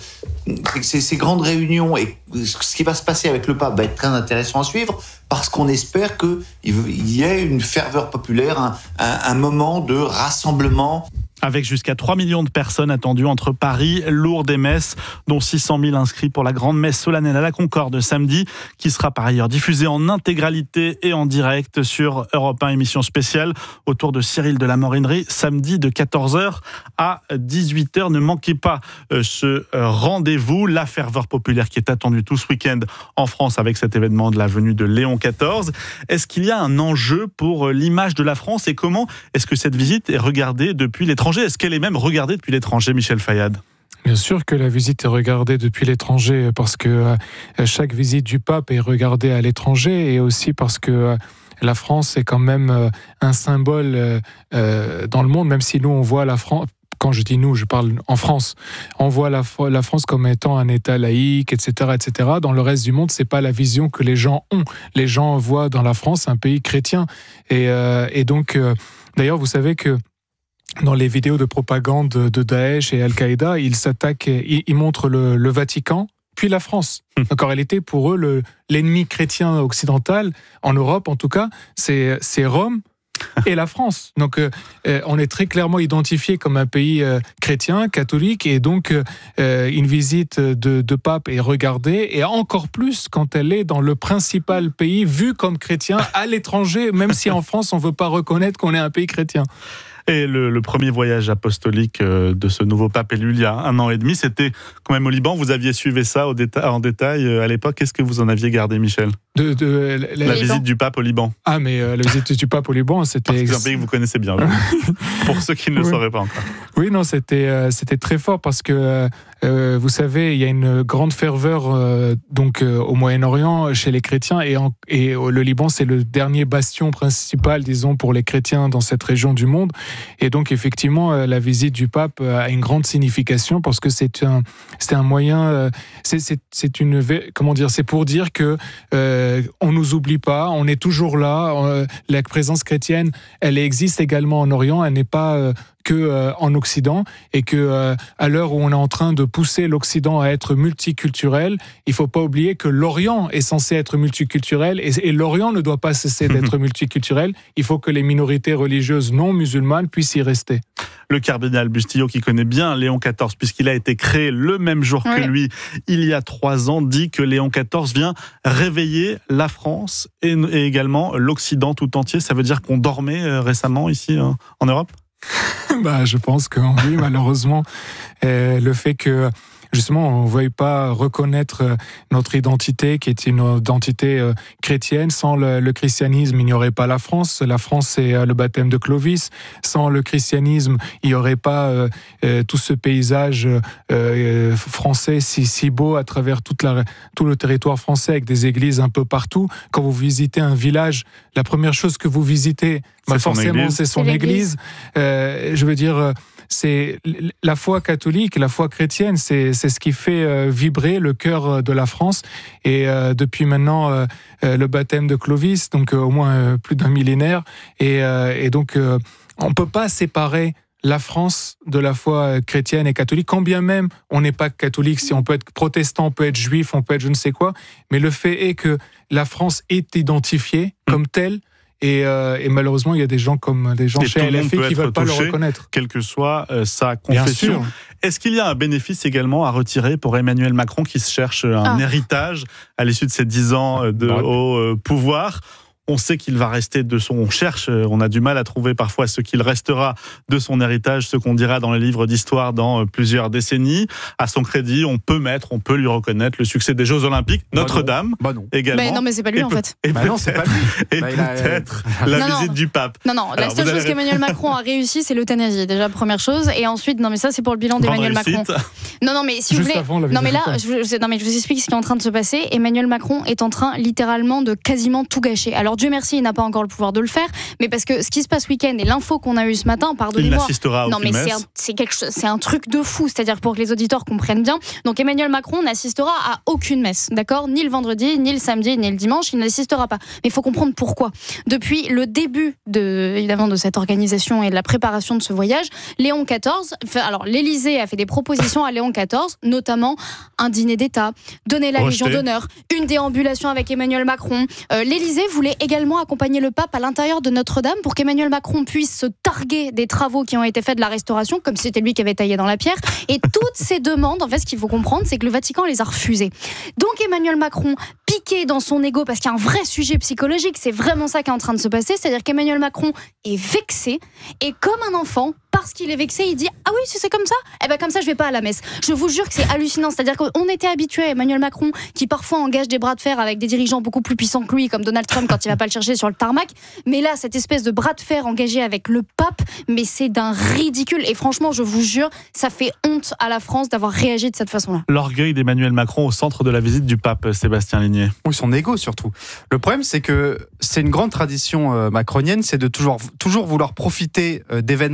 réunions et ce qui va se passer avec le pape va être très intéressant à suivre, parce qu'on espère qu'il y ait une ferveur populaire, un moment de rassemblement. Avec jusqu'à 3 millions de personnes attendues entre Paris, Lourdes et Metz, dont 600 000 inscrits pour la grande messe solennelle à la Concorde samedi, qui sera par ailleurs diffusée en intégralité et en direct sur Europe 1, émission spéciale autour de Cyril de la Morinerie, samedi de 14h à 18h. Ne manquez pas ce rendez-vous, la ferveur populaire qui est attendue tout ce week-end en France avec cet événement de la venue de Léon XIV. Est-ce qu'il y a un enjeu pour l'image de la France et comment est-ce que cette visite est regardée depuis l'étranger ? Est-ce qu'elle est même regardée depuis l'étranger, Michel Fayad ? Bien sûr que la visite est regardée depuis l'étranger parce que chaque visite du pape est regardée à l'étranger et aussi parce que la France est quand même un symbole dans le monde, même si nous on voit la France... Quand je dis nous, je parle en France. On voit la France comme étant un État laïque, etc., etc. Dans le reste du monde, c'est pas la vision que les gens ont. Les gens voient dans la France un pays chrétien. Et donc, d'ailleurs, vous savez que dans les vidéos de propagande de Daesh et Al-Qaïda, ils s'attaquent, ils montrent le Vatican, puis la France. Donc en réalité, pour eux, l'ennemi chrétien occidental, en Europe en tout cas, c'est Rome et la France. Donc on est très clairement identifié comme un pays chrétien, catholique, et donc une visite de pape est regardée, et encore plus quand elle est dans le principal pays vu comme chrétien à l'étranger, même si en France on ne veut pas reconnaître qu'on est un pays chrétien. Et le premier voyage apostolique de ce nouveau pape élu il y a 1 an et demi, c'était quand même au Liban. Vous aviez suivi ça en détail à l'époque. Qu'est-ce que vous en aviez gardé, Michel ? La visite du pape au Liban. Ah, mais la visite du pape au Liban, c'était... C'est un pays que vous connaissez bien, pour ceux qui ne le sauraient pas encore. Oui, non, c'était très fort parce que, vous savez, il y a une grande ferveur au Moyen-Orient chez les chrétiens, et le Liban, c'est le dernier bastion principal, disons, pour les chrétiens dans cette région du monde. Et donc, effectivement, la visite du pape a une grande signification parce que c'est un moyen... c'est pour dire que on nous oublie pas, on est toujours là. La présence chrétienne, elle existe également en Orient, elle n'est pas que en Occident, et que à l'heure où on est en train de pousser l'Occident à être multiculturel, il faut pas oublier que l'Orient est censé être multiculturel, et l'Orient ne doit pas cesser d'être multiculturel. Il faut que les minorités religieuses non musulmanes puissent y rester. Le cardinal Bustillo, qui connaît bien Léon XIV, puisqu'il a été créé le même jour que lui, il y a 3 ans, dit que Léon XIV vient réveiller la France et également l'Occident tout entier. Ça veut dire qu'on dormait récemment ici en Europe ? Je pense que oui, malheureusement, le fait que justement on ne veuille pas reconnaître notre identité, qui est une identité chrétienne. Sans le christianisme, il n'y aurait pas la France. La France, c'est le baptême de Clovis. Sans le christianisme, il n'y aurait pas tout ce paysage français si beau à travers tout le territoire français, avec des églises un peu partout. Quand vous visitez un village, la première chose que vous visitez, forcément, c'est son église. Je veux dire... c'est la foi catholique, la foi chrétienne, c'est ce qui fait vibrer le cœur de la France. Et depuis maintenant le baptême de Clovis, donc au moins plus d'1 millénaire, et donc on ne peut pas séparer la France de la foi chrétienne et catholique, quand bien même on n'est pas catholique. Si on peut être protestant, on peut être juif, on peut être je ne sais quoi, mais le fait est que la France est identifiée comme telle. Et malheureusement, il y a des gens chez LFI qui ne veulent pas le reconnaître. Quelle que soit sa confession. Est-ce qu'il y a un bénéfice également à retirer pour Emmanuel Macron, qui se cherche un héritage à l'issue de ses 10 ans au pouvoir ? On sait qu'il va rester on a du mal à trouver parfois ce qu'il restera de son héritage, ce qu'on dira dans les livres d'histoire dans plusieurs décennies. À son crédit, on peut lui reconnaître le succès des Jeux Olympiques, Notre-Dame également. Non, mais c'est pas lui en fait. Non, c'est pas lui. Et peut-être la visite du pape. Non, la seule chose qu'Emmanuel Macron a réussi, c'est l'euthanasie, déjà première chose. Et ensuite, non mais ça c'est pour le bilan d'Emmanuel Macron. Non, mais si vous voulez. Non, mais là, je vous explique ce qui est en train de se passer. Emmanuel Macron est en train littéralement de quasiment tout gâcher. Alors Dieu merci, il n'a pas encore le pouvoir de le faire, mais parce que ce qui se passe ce week-end et l'info qu'on a eue ce matin, pardonnez-moi. Il n'assistera à aucune messe. C'est un truc de fou, c'est-à-dire pour que les auditeurs comprennent bien. Donc Emmanuel Macron n'assistera à aucune messe, d'accord ? Ni le vendredi, ni le samedi, ni le dimanche, il n'assistera pas. Mais il faut comprendre pourquoi. Depuis le début évidemment de cette organisation et de la préparation de ce voyage, Léon XIV, alors l'Élysée a fait des propositions à Léon XIV, notamment un dîner d'État, donner la Légion d'honneur, une déambulation avec Emmanuel Macron. L'Élysée voulait également accompagner le pape à l'intérieur de Notre-Dame pour qu'Emmanuel Macron puisse se targuer des travaux qui ont été faits de la restauration, comme si c'était lui qui avait taillé dans la pierre. Et toutes ces demandes, en fait, ce qu'il faut comprendre, c'est que le Vatican les a refusées. Donc Emmanuel Macron, piqué dans son ego, parce qu'il y a un vrai sujet psychologique, c'est vraiment ça qui est en train de se passer, c'est-à-dire qu'Emmanuel Macron est vexé, et comme un enfant, parce qu'il est vexé, il dit « Ah oui, si c'est comme ça, comme ça je vais pas à la messe ». Je vous jure que c'est hallucinant, c'est-à-dire qu'on était habitué à Emmanuel Macron, qui parfois engage des bras de fer avec des dirigeants beaucoup plus puissants que lui, comme Donald Trump quand il va pas le chercher sur le tarmac, mais là, cette espèce de bras de fer engagé avec le pape, mais c'est d'un ridicule, et franchement, je vous jure, ça fait honte à la France d'avoir réagi de cette façon-là. L'orgueil d'Emmanuel Macron au centre de la visite du pape, Sébastien Ligné. Oui, son ego surtout. Le problème, c'est que c'est une grande tradition macronienne, c'est de toujours vouloir profiter d'événements extérieurs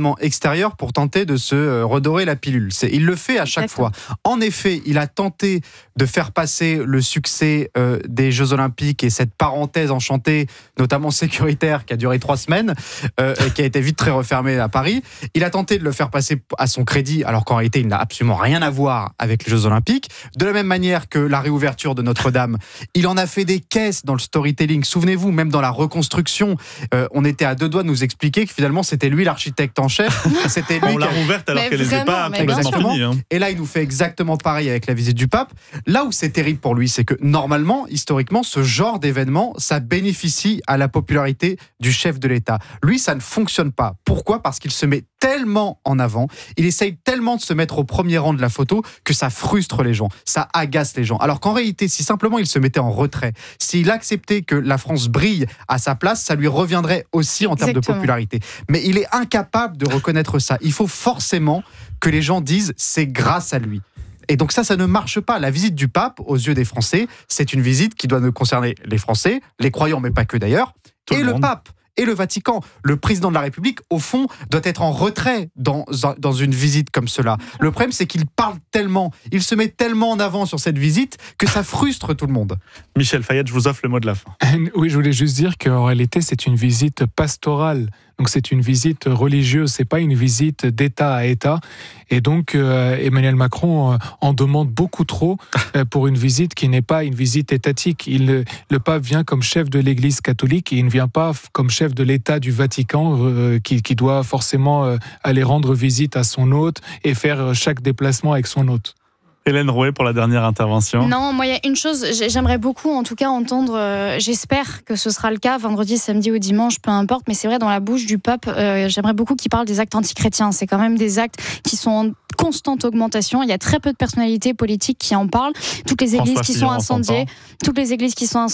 l'extérieur pour tenter de se redorer la pilule. Il le fait à chaque fois. En effet, il a tenté de faire passer le succès des Jeux Olympiques et cette parenthèse enchantée, notamment sécuritaire, qui a duré 3 semaines et qui a été vite très refermée à Paris. Il a tenté de le faire passer à son crédit, alors qu'en réalité, il n'a absolument rien à voir avec les Jeux Olympiques. De la même manière que la réouverture de Notre-Dame, il en a fait des caisses dans le storytelling. Souvenez-vous, même dans la reconstruction, on était à 2 doigts de nous expliquer que finalement, c'était lui l'architecte en chef. C'était lui on l'a rouverte alors qu'elle n'était pas complètement finie. Et là, il nous fait exactement pareil avec la visite du pape. Là où c'est terrible pour lui, c'est que normalement, historiquement, ce genre d'événement, ça bénéficie à la popularité du chef de l'État. Lui, ça ne fonctionne pas. Pourquoi ? Parce qu'il se met tellement en avant, il essaye tellement de se mettre au premier rang de la photo que ça frustre les gens, ça agace les gens. Alors qu'en réalité, si simplement il se mettait en retrait, s'il acceptait que la France brille à sa place, ça lui reviendrait aussi en termes de popularité. Mais il est incapable de reconnaître ça. Il faut forcément que les gens disent c'est grâce à lui. Et donc ça ne marche pas. La visite du pape, aux yeux des Français, c'est une visite qui doit concerner les Français, les croyants, mais pas que d'ailleurs, et le pape. Et le Vatican. Le président de la République, au fond, doit être en retrait dans une visite comme cela. Le problème, c'est qu'il parle tellement, il se met tellement en avant sur cette visite que ça frustre tout le monde. Michel Fayette, je vous offre le mot de la fin. Oui, je voulais juste dire qu'en réalité, c'est une visite pastorale. Donc c'est une visite religieuse, c'est pas une visite d'État à État. Et donc Emmanuel Macron en demande beaucoup trop pour une visite qui n'est pas une visite étatique. Le pape vient comme chef de l'Église catholique et il ne vient pas comme chef de l'État du Vatican qui doit forcément aller rendre visite à son hôte et faire chaque déplacement avec son hôte. Hélène Rouet pour la dernière intervention. Non, moi il y a une chose, j'aimerais beaucoup en tout cas entendre, j'espère que ce sera le cas, vendredi, samedi ou dimanche, peu importe, mais c'est vrai dans la bouche du pape, j'aimerais beaucoup qu'il parle des actes antichrétiens. C'est quand même des actes qui sont en constante augmentation. Il y a très peu de personnalités politiques qui en parlent. Toutes les églises qui sont incendiées, toutes les églises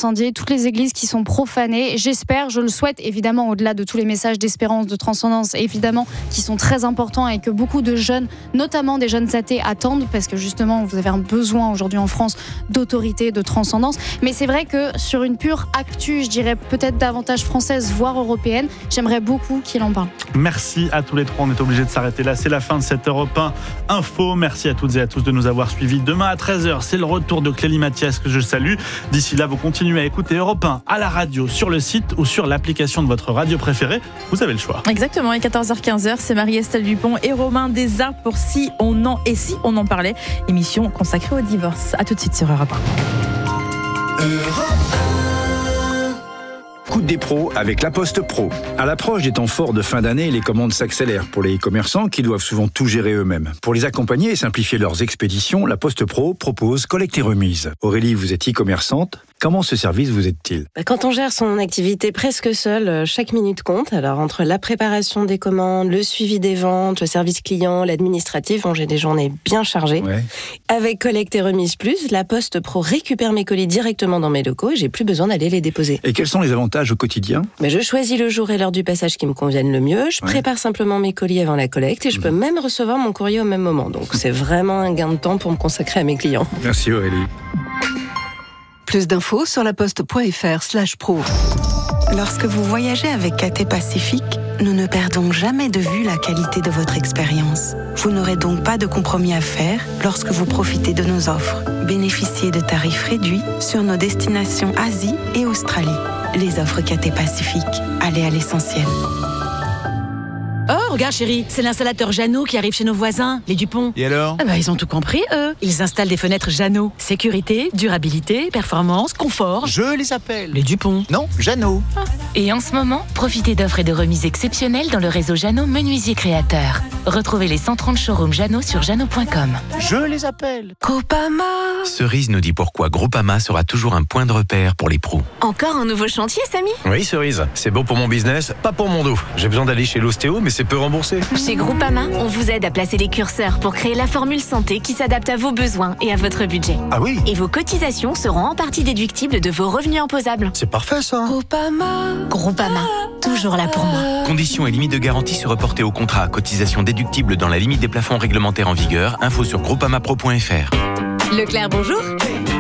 qui sont profanées. J'espère, je le souhaite, évidemment, au-delà de tous les messages d'espérance, de transcendance, évidemment, qui sont très importants et que beaucoup de jeunes, notamment des jeunes athées, attendent, parce que justement, vous avez un besoin aujourd'hui en France d'autorité, de transcendance. Mais c'est vrai que sur une pure actu, je dirais peut-être davantage française, voire européenne, j'aimerais beaucoup qu'il en parle. Merci à tous les trois. On est obligé de s'arrêter là. C'est la fin de cette Europe 1 Info. Merci à toutes et à tous de nous avoir suivis. Demain à 13h, c'est le retour de Clélie Mathias que je salue. D'ici là, vous continuez à écouter Europe 1 à la radio, sur le site ou sur l'application de votre radio préférée. Vous avez le choix. Exactement. Et 14h-15h, c'est Marie-Estelle Dupont et Romain Desarts pour Si on en parlait. Émission consacrée au divorce. À tout de suite sur Europe 1. Coup des pros avec La Poste Pro. À l'approche des temps forts de fin d'année, les commandes s'accélèrent pour les e-commerçants qui doivent souvent tout gérer eux-mêmes. Pour les accompagner et simplifier leurs expéditions, La Poste Pro propose collecte et remise. Aurélie, vous êtes e-commerçante. Comment ce service vous aide-t-il ? Quand on gère son activité presque seul, chaque minute compte. Alors entre la préparation des commandes, le suivi des ventes, le service client, l'administratif, j'ai des journées bien chargées. Ouais. Avec Collecte et Remise Plus, La Poste Pro récupère mes colis directement dans mes locaux et j'ai plus besoin d'aller les déposer. Et quels sont les avantages au quotidien ? Je choisis le jour et l'heure du passage qui me conviennent le mieux. Je prépare simplement mes colis avant la collecte et je peux même recevoir mon courrier au même moment. Donc c'est vraiment un gain de temps pour me consacrer à mes clients. Merci Aurélie. Plus d'infos sur laposte.fr/pro. Lorsque vous voyagez avec KT Pacifique, nous ne perdons jamais de vue la qualité de votre expérience. Vous n'aurez donc pas de compromis à faire lorsque vous profitez de nos offres. Bénéficiez de tarifs réduits sur nos destinations Asie et Australie. Les offres KT Pacifique. Allez à l'essentiel. Oh, regarde chérie, c'est l'installateur Jeannot qui arrive chez nos voisins, les Dupont. Et alors ? Ils ont tout compris, eux. Ils installent des fenêtres Jeannot. Sécurité, durabilité, performance, confort. Je les appelle. Les Dupont. Non, Jeannot. Et en ce moment, profitez d'offres et de remises exceptionnelles dans le réseau Jeannot Menuisier Créateur. Retrouvez les 130 showrooms Jeannot sur jeannot.com. Je les appelle. Groupama. Cerise nous dit pourquoi Groupama sera toujours un point de repère pour les pros. Encore un nouveau chantier, Samy ? Oui, Cerise, c'est bon pour mon business, pas pour mon dos. J'ai besoin d'aller chez l'ostéo, mais c'est peu remboursé. Chez Groupama, on vous aide à placer les curseurs pour créer la formule santé qui s'adapte à vos besoins et à votre budget. Ah oui ? Et vos cotisations seront en partie déductibles de vos revenus imposables. C'est parfait ça. Groupama, toujours là pour moi. Conditions et limites de garantie se reporter au contrat. Cotisation déductible dans la limite des plafonds réglementaires en vigueur. Info sur groupamapro.fr. Leclerc, bonjour.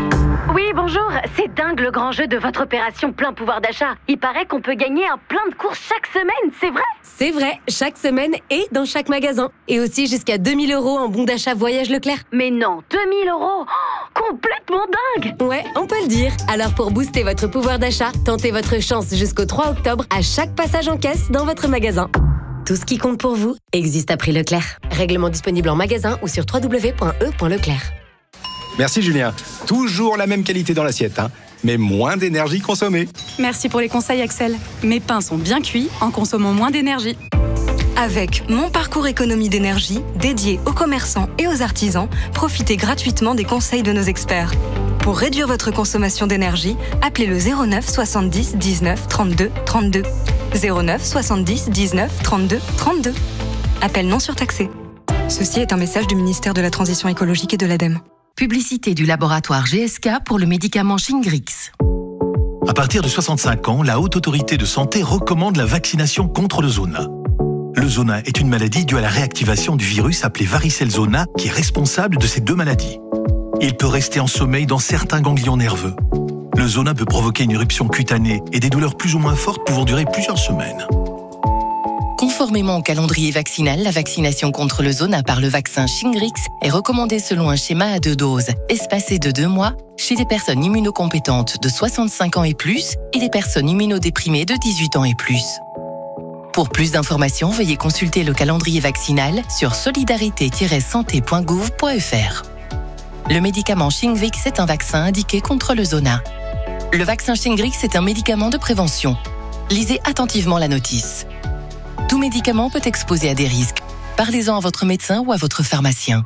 Oui, bonjour. C'est dingue le grand jeu de votre opération plein pouvoir d'achat. Il paraît qu'on peut gagner un plein de courses chaque semaine, c'est vrai ? C'est vrai, chaque semaine et dans chaque magasin. Et aussi jusqu'à 2000 € en bon d'achat Voyage Leclerc. Mais non, 2000 €, complètement dingue. Ouais, on peut le dire. Alors pour booster votre pouvoir d'achat, tentez votre chance jusqu'au 3 octobre à chaque passage en caisse dans votre magasin. Tout ce qui compte pour vous existe à prix Leclerc. Règlement disponible en magasin ou sur www.e.leclerc. Merci Julien. Toujours la même qualité dans l'assiette, mais moins d'énergie consommée. Merci pour les conseils Axel. Mes pains sont bien cuits en consommant moins d'énergie. Avec Mon Parcours Économie d'énergie, dédié aux commerçants et aux artisans, profitez gratuitement des conseils de nos experts. Pour réduire votre consommation d'énergie, appelez le 09 70 19 32 32. 09 70 19 32 32. Appel non surtaxé. Ceci est un message du ministère de la Transition écologique et de l'ADEME. Publicité du laboratoire GSK pour le médicament Shingrix. À partir de 65 ans, la Haute Autorité de Santé recommande la vaccination contre le zona. Le zona est une maladie due à la réactivation du virus appelé varicelle zona qui est responsable de ces deux maladies. Il peut rester en sommeil dans certains ganglions nerveux. Le zona peut provoquer une éruption cutanée et des douleurs plus ou moins fortes pouvant durer plusieurs semaines. Conformément au calendrier vaccinal, la vaccination contre le zona par le vaccin Shingrix est recommandée selon un schéma à 2 doses, espacé de 2 mois, chez des personnes immunocompétentes de 65 ans et plus et des personnes immunodéprimées de 18 ans et plus. Pour plus d'informations, veuillez consulter le calendrier vaccinal sur solidarité-santé.gouv.fr. Le médicament Shingrix est un vaccin indiqué contre le zona. Le vaccin Shingrix est un médicament de prévention. Lisez attentivement la notice. Tout médicament peut exposer à des risques. Parlez-en à votre médecin ou à votre pharmacien.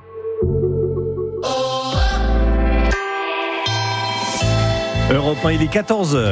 Europe 1, il est 14h.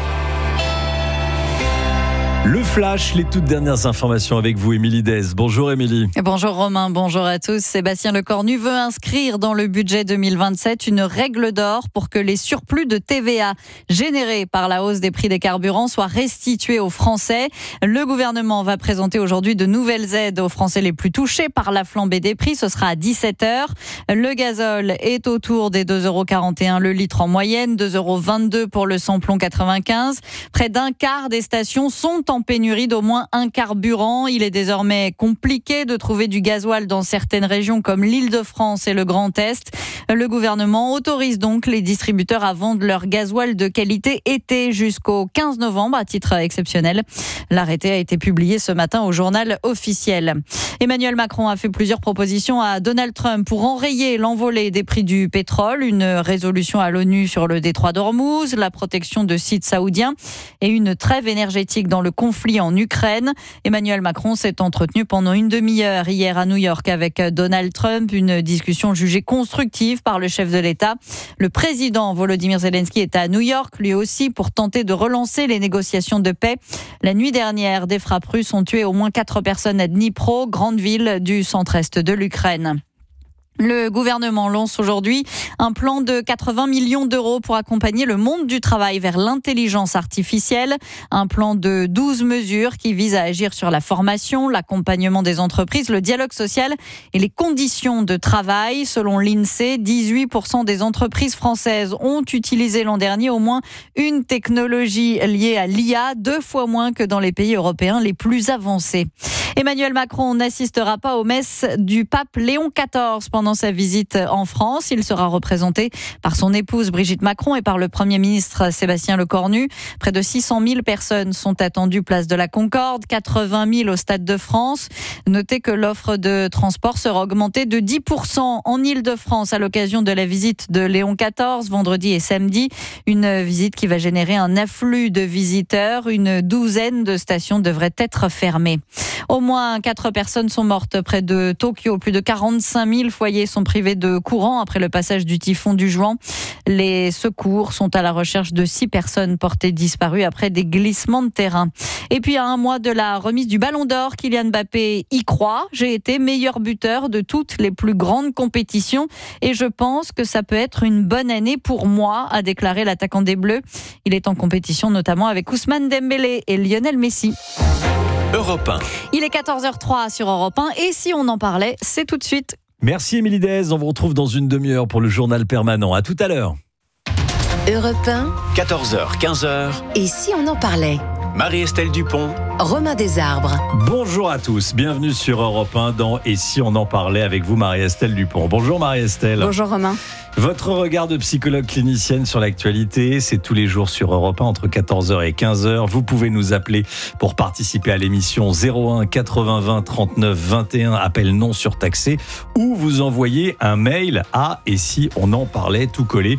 Le Flash, les toutes dernières informations avec vous, Émilie Dez. Bonjour Émilie. Bonjour Romain, bonjour à tous. Sébastien Lecornu veut inscrire dans le budget 2027 une règle d'or pour que les surplus de TVA générés par la hausse des prix des carburants soient restitués aux Français. Le gouvernement va présenter aujourd'hui de nouvelles aides aux Français les plus touchés par la flambée des prix. Ce sera à 17h. Le gazole est autour des 2,41 € le litre en moyenne, 2,22 € pour le samplon 95. Près d'un quart des stations sont en pénurie d'au moins un carburant. Il est désormais compliqué de trouver du gasoil dans certaines régions comme l'Île-de-France et le Grand Est. Le gouvernement autorise donc les distributeurs à vendre leur gasoil de qualité été jusqu'au 15 novembre à titre exceptionnel. L'arrêté a été publié ce matin au journal officiel. Emmanuel Macron a fait plusieurs propositions à Donald Trump pour enrayer l'envolée des prix du pétrole, une résolution à l'ONU sur le détroit d'Ormuz, la protection de sites saoudiens et une trêve énergétique dans le conflit en Ukraine. Emmanuel Macron s'est entretenu pendant une demi-heure hier à New York avec Donald Trump, une discussion jugée constructive par le chef de l'État. Le président Volodymyr Zelensky est à New York, lui aussi, pour tenter de relancer les négociations de paix. La nuit dernière, des frappes russes ont tué au moins 4 personnes à Dnipro, grande ville du centre-est de l'Ukraine. Le gouvernement lance aujourd'hui un plan de 80 millions d'euros pour accompagner le monde du travail vers l'intelligence artificielle. Un plan de 12 mesures qui vise à agir sur la formation, l'accompagnement des entreprises, le dialogue social et les conditions de travail. Selon l'INSEE, 18% des entreprises françaises ont utilisé l'an dernier au moins une technologie liée à l'IA, 2 fois moins que dans les pays européens les plus avancés. Emmanuel Macron n'assistera pas aux messes du pape Léon XIV pendant sa visite en France. Il sera représenté par son épouse Brigitte Macron et par le Premier ministre Sébastien Lecornu. Près de 600 000 personnes sont attendues place de la Concorde, 80 000 au Stade de France. Notez que l'offre de transport sera augmentée de 10% en Île-de-France à l'occasion de la visite de Léon XIV, vendredi et samedi. Une visite qui va générer un afflux de visiteurs. Une douzaine de stations devraient être fermées. Au moins 4 personnes sont mortes près de Tokyo. Plus de 45 000 foyers sont privés de courant après le passage du typhon du Juan. Les secours sont à la recherche de 6 personnes portées disparues après des glissements de terrain. Et puis à un mois de la remise du Ballon d'Or, Kylian Mbappé y croit. J'ai été meilleur buteur de toutes les plus grandes compétitions et je pense que ça peut être une bonne année pour moi, a déclaré l'attaquant des Bleus. Il est en compétition notamment avec Ousmane Dembélé et Lionel Messi. Europe 1. Il est 14h03 sur Europe 1 et si on en parlait, c'est tout de suite. Merci Émilie Dez, on vous retrouve dans une demi-heure pour le journal permanent. À tout à l'heure. Europe 1, 14h, 15h. et si on en parlait? Marie-Estelle Dupont, Romain Desarbres. Bonjour à tous, bienvenue sur Europe 1 dans Et si on en parlait avec vous Marie-Estelle Dupont. Bonjour Marie-Estelle. Bonjour Romain. Votre regard de psychologue clinicienne sur l'actualité, c'est tous les jours sur Europe 1 entre 14h et 15h. Vous pouvez nous appeler pour participer à l'émission 01 80 20 39 21, appel non surtaxé, ou vous envoyez un mail à et si on en parlait tout collé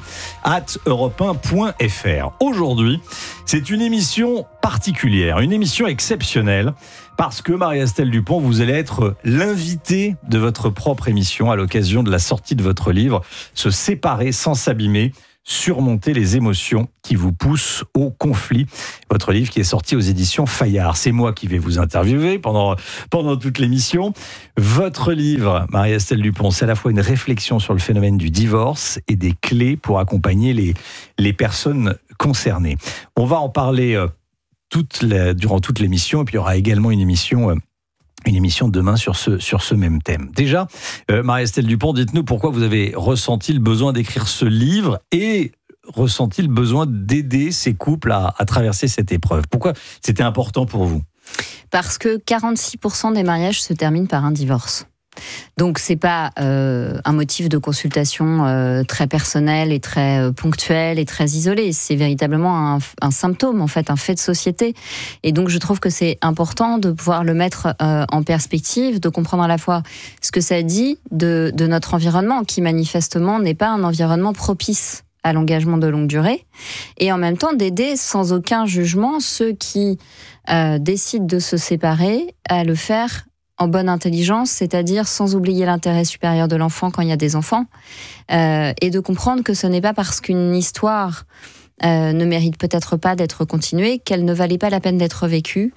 @europe1.fr. Aujourd'hui, c'est une émission particulière, une émission exceptionnelle. Parce que Marie-Estelle Dupont, vous allez être l'invitée de votre propre émission à l'occasion de la sortie de votre livre « Se séparer sans s'abîmer, surmonter les émotions qui vous poussent au conflit ». Votre livre qui est sorti aux éditions Fayard. C'est moi qui vais vous interviewer pendant toute l'émission. Votre livre, Marie-Estelle Dupont, c'est à la fois une réflexion sur le phénomène du divorce et des clés pour accompagner les personnes concernées. On va en parler durant toute l'émission, et puis il y aura également une émission demain sur ce même thème. Déjà, Marie-Estelle Dupont, dites-nous pourquoi vous avez ressenti le besoin d'écrire ce livre et ressenti le besoin d'aider ces couples à traverser cette épreuve. Pourquoi c'était important pour vous ? Parce que 46% des mariages se terminent par un divorce. Donc c'est pas un motif de consultation très personnel et très ponctuel et très isolé. C'est véritablement un symptôme, en fait, un fait de société. Et donc je trouve que c'est important de pouvoir le mettre en perspective, de comprendre à la fois ce que ça dit de notre environnement, qui manifestement n'est pas un environnement propice à l'engagement de longue durée, et en même temps d'aider sans aucun jugement ceux qui décident de se séparer à le faire en bonne intelligence, c'est-à-dire sans oublier l'intérêt supérieur de l'enfant quand il y a des enfants, et de comprendre que ce n'est pas parce qu'une histoire ne mérite peut-être pas d'être continuée qu'elle ne valait pas la peine d'être vécue,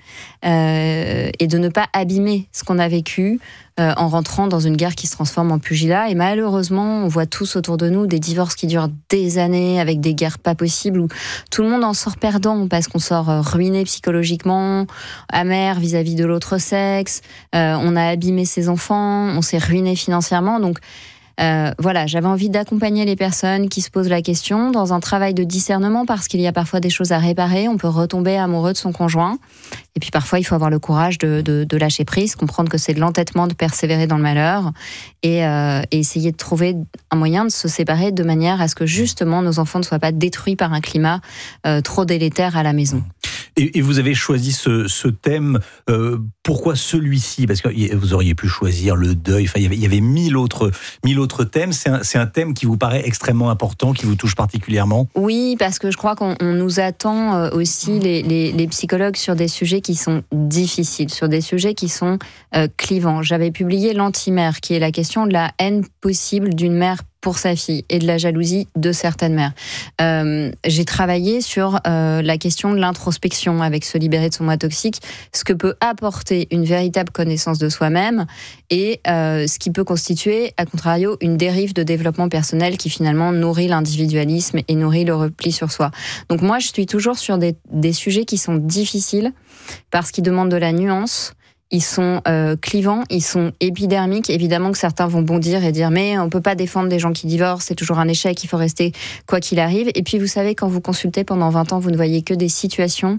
et de ne pas abîmer ce qu'on a vécu en rentrant dans une guerre qui se transforme en pugilat. Et malheureusement, on voit tous autour de nous des divorces qui durent des années, avec des guerres pas possibles, où tout le monde en sort perdant, parce qu'on sort ruiné psychologiquement, amer vis-à-vis de l'autre sexe, on a abîmé ses enfants, on s'est ruiné financièrement. Donc voilà, j'avais envie d'accompagner les personnes qui se posent la question dans un travail de discernement, parce qu'il y a parfois des choses à réparer. On peut retomber amoureux de son conjoint, et puis parfois il faut avoir le courage de lâcher prise, comprendre que c'est de l'entêtement de persévérer dans le malheur, et essayer de trouver un moyen de se séparer de manière à ce que justement nos enfants ne soient pas détruits par un climat trop délétère à la maison. Et vous avez choisi ce thème, pourquoi celui-ci ? Parce que vous auriez pu choisir le deuil, enfin, il y avait mille autres thèmes. C'est un thème qui vous paraît extrêmement important, qui vous touche particulièrement ? Oui, parce que je crois qu'on nous attend aussi, les psychologues, sur des sujets qui sont difficiles, sur des sujets qui sont clivants. J'avais publié l'anti-mère, qui est la question de la haine possible d'une mère pour sa fille et de la jalousie de certaines mères. J'ai travaillé sur la question de l'introspection avec Se libérer de son moi toxique, ce que peut apporter une véritable connaissance de soi-même et ce qui peut constituer, à contrario, une dérive de développement personnel qui finalement nourrit l'individualisme et nourrit le repli sur soi. Donc moi, je suis toujours sur des sujets qui sont difficiles parce qu'ils demandent de la nuance. Ils sont clivants, ils sont épidermiques. Évidemment que certains vont bondir et dire mais on peut pas défendre des gens qui divorcent, c'est toujours un échec, il faut rester quoi qu'il arrive. Et puis vous savez, quand vous consultez pendant 20 ans, vous ne voyez que des situations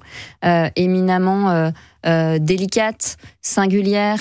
éminemment délicates, singulières,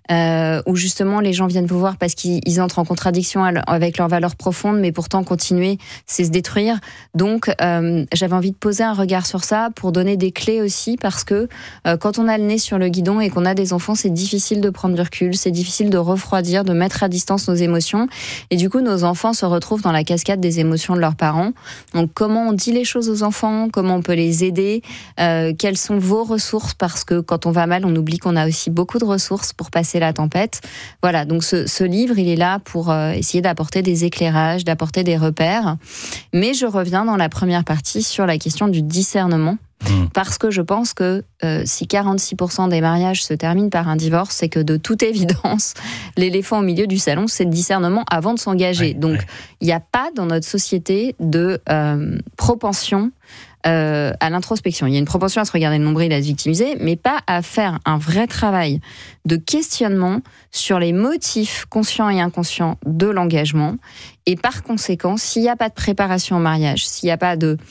où justement les gens viennent vous voir parce qu'ils entrent en contradiction avec leurs valeurs profondes, mais pourtant continuer, c'est se détruire. Donc j'avais envie de poser un regard sur ça pour donner des clés aussi, parce que quand on a le nez sur le guidon et qu'on a des enfants, c'est difficile de prendre du recul, c'est difficile de refroidir, de mettre à distance nos émotions, et du coup nos enfants se retrouvent dans la cascade des émotions de leurs parents. Donc comment on dit les choses aux enfants, comment on peut les aider, quelles sont vos ressources, parce que quand on va mal, on oublie qu'on a aussi beaucoup de ressources pour passer la tempête. Voilà, donc ce livre, il est là pour essayer d'apporter des éclairages, d'apporter des repères. Mais je reviens dans la première partie sur la question du discernement. Parce que je pense que si 46% des mariages se terminent par un divorce, c'est que de toute évidence, l'éléphant au milieu du salon, c'est le discernement avant de s'engager. Donc, il n'y a pas dans notre société de propension à l'introspection. Il y a une propension à se regarder le nombril et à se victimiser, mais pas à faire un vrai travail de questionnement sur les motifs conscients et inconscients de l'engagement. Et par conséquent, s'il n'y a pas de préparation au mariage, s'il n'y a pas de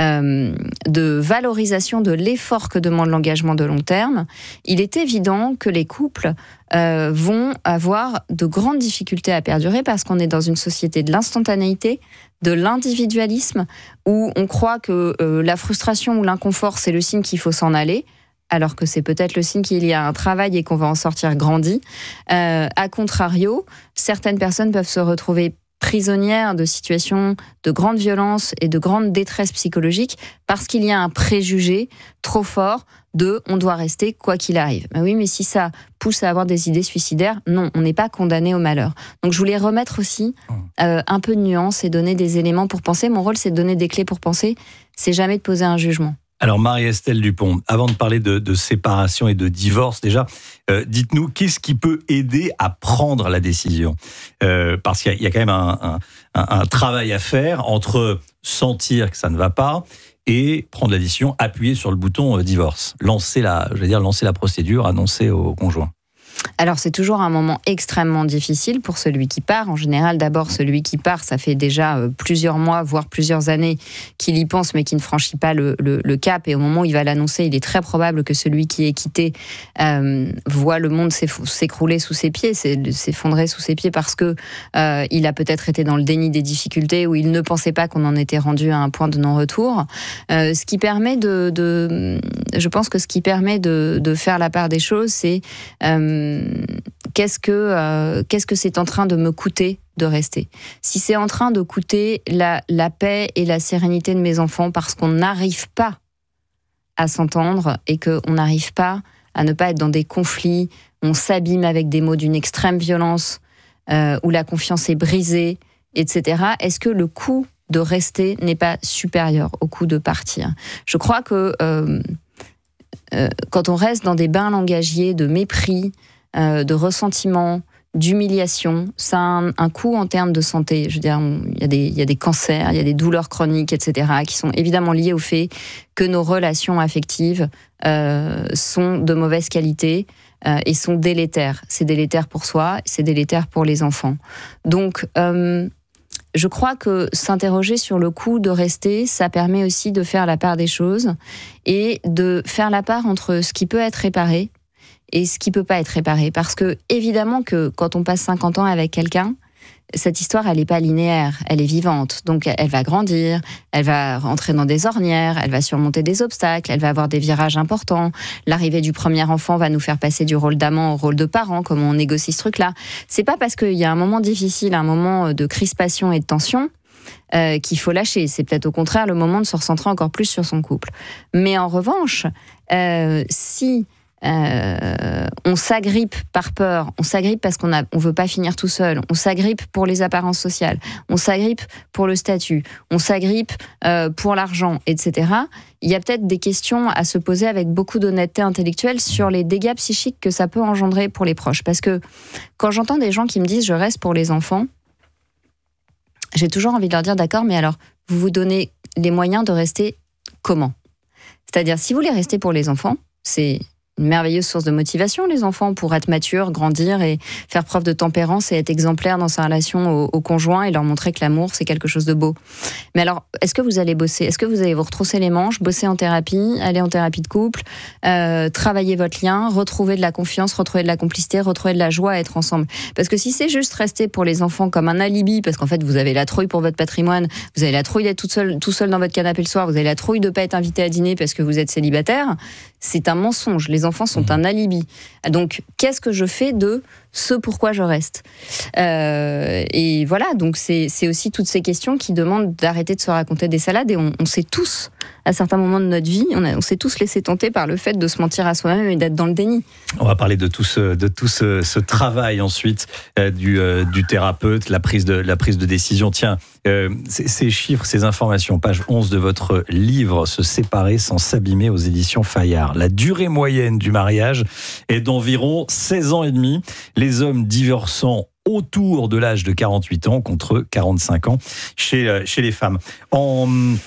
valorisation de l'effort que demande l'engagement de long terme, il est évident que les couples vont avoir de grandes difficultés à perdurer parce qu'on est dans une société de l'instantanéité, de l'individualisme, où on croit que la frustration ou l'inconfort, c'est le signe qu'il faut s'en aller, alors que c'est peut-être le signe qu'il y a un travail et qu'on va en sortir grandi. A contrario, certaines personnes peuvent se retrouver prisonnières de situations de grande violence et de grande détresse psychologique parce qu'il y a un préjugé trop fort de « on doit rester quoi qu'il arrive ». Ben oui, mais si ça pousse à avoir des idées suicidaires, non, on n'est pas condamné au malheur. Donc je voulais remettre aussi un peu de nuance et donner des éléments pour penser. Mon rôle, c'est de donner des clés pour penser, c'est jamais de poser un jugement. Alors Marie-Estelle Dupont, avant de parler de séparation et de divorce, déjà, dites-nous, qu'est-ce qui peut aider à prendre la décision ? Parce qu'il y a quand même un travail à faire entre sentir que ça ne va pas et prendre la décision, appuyer sur le bouton divorce, lancer la procédure, annoncer au conjoint. Alors c'est toujours un moment extrêmement difficile pour celui qui part. En général, d'abord celui qui part, ça fait déjà plusieurs mois, voire plusieurs années qu'il y pense, mais qui ne franchit pas le cap. Et au moment où il va l'annoncer, il est très probable que celui qui est quitté voit le monde s'écrouler sous ses pieds, s'effondrer sous ses pieds parce que il a peut-être été dans le déni des difficultés ou il ne pensait pas qu'on en était rendu à un point de non-retour. Ce qui permet je pense que ce qui permet de faire la part des choses, c'est qu'est-ce que c'est en train de me coûter de rester ? Si c'est en train de coûter la paix et la sérénité de mes enfants parce qu'on n'arrive pas à s'entendre et qu'on n'arrive pas à ne pas être dans des conflits, on s'abîme avec des mots d'une extrême violence, où la confiance est brisée, etc. Est-ce que le coût de rester n'est pas supérieur au coût de partir ? Je crois que quand on reste dans des bains langagiers de mépris, de ressentiment, d'humiliation, ça a un coût en termes de santé. Je veux dire, il y a des cancers, il y a des douleurs chroniques, etc., qui sont évidemment liées au fait que nos relations affectives sont de mauvaise qualité et sont délétères. C'est délétère pour soi, c'est délétère pour les enfants. Donc, je crois que s'interroger sur le coût de rester, ça permet aussi de faire la part des choses et de faire la part entre ce qui peut être réparé et ce qui peut pas être réparé. Parce que, évidemment, que quand on passe 50 ans avec quelqu'un, cette histoire, elle n'est pas linéaire, elle est vivante. Donc, elle va grandir, elle va rentrer dans des ornières, elle va surmonter des obstacles, elle va avoir des virages importants. L'arrivée du premier enfant va nous faire passer du rôle d'amant au rôle de parent, comment on négocie ce truc-là. C'est pas parce qu'il y a un moment difficile, un moment de crispation et de tension, qu'il faut lâcher. C'est peut-être au contraire le moment de se recentrer encore plus sur son couple. Mais en revanche, si on s'agrippe par peur, on s'agrippe parce qu'on veut pas finir tout seul, on s'agrippe pour les apparences sociales, on s'agrippe pour le statut, on s'agrippe pour l'argent, etc. Il y a peut-être des questions à se poser avec beaucoup d'honnêteté intellectuelle sur les dégâts psychiques que ça peut engendrer pour les proches. Parce que quand j'entends des gens qui me disent « je reste pour les enfants », j'ai toujours envie de leur dire « d'accord, mais alors, vous vous donnez les moyens de rester comment ?» C'est-à-dire, si vous voulez rester pour les enfants, c'est une merveilleuse source de motivation, les enfants, pour être matures, grandir et faire preuve de tempérance et être exemplaire dans sa relation au conjoint et leur montrer que l'amour, c'est quelque chose de beau. Mais alors, est-ce que vous allez bosser ? Est-ce que vous allez vous retrousser les manches, bosser en thérapie, aller en thérapie de couple, travailler votre lien, retrouver de la confiance, retrouver de la complicité, retrouver de la joie à être ensemble ? Parce que si c'est juste rester pour les enfants comme un alibi, parce qu'en fait, vous avez la trouille pour votre patrimoine, vous avez la trouille d'être tout seul dans votre canapé le soir, vous avez la trouille de ne pas être invité à dîner parce que vous êtes célibataire, c'est un mensonge. Les enfants sont un alibi. Donc, qu'est-ce que je fais de ce pourquoi je reste ? Et voilà, donc c'est aussi toutes ces questions qui demandent d'arrêter de se raconter des salades. Et on sait tous, à certains moments de notre vie, on s'est tous laissé tenter par le fait de se mentir à soi-même et d'être dans le déni. On va parler de tout ce travail ensuite du thérapeute, la prise de décision. Tiens, ces chiffres, ces informations, page 11 de votre livre « Se séparer sans s'abîmer » aux éditions Fayard. La durée moyenne du mariage est d'environ 16 ans et demi. Les hommes divorçant autour de l'âge de 48 ans contre 45 ans chez les femmes.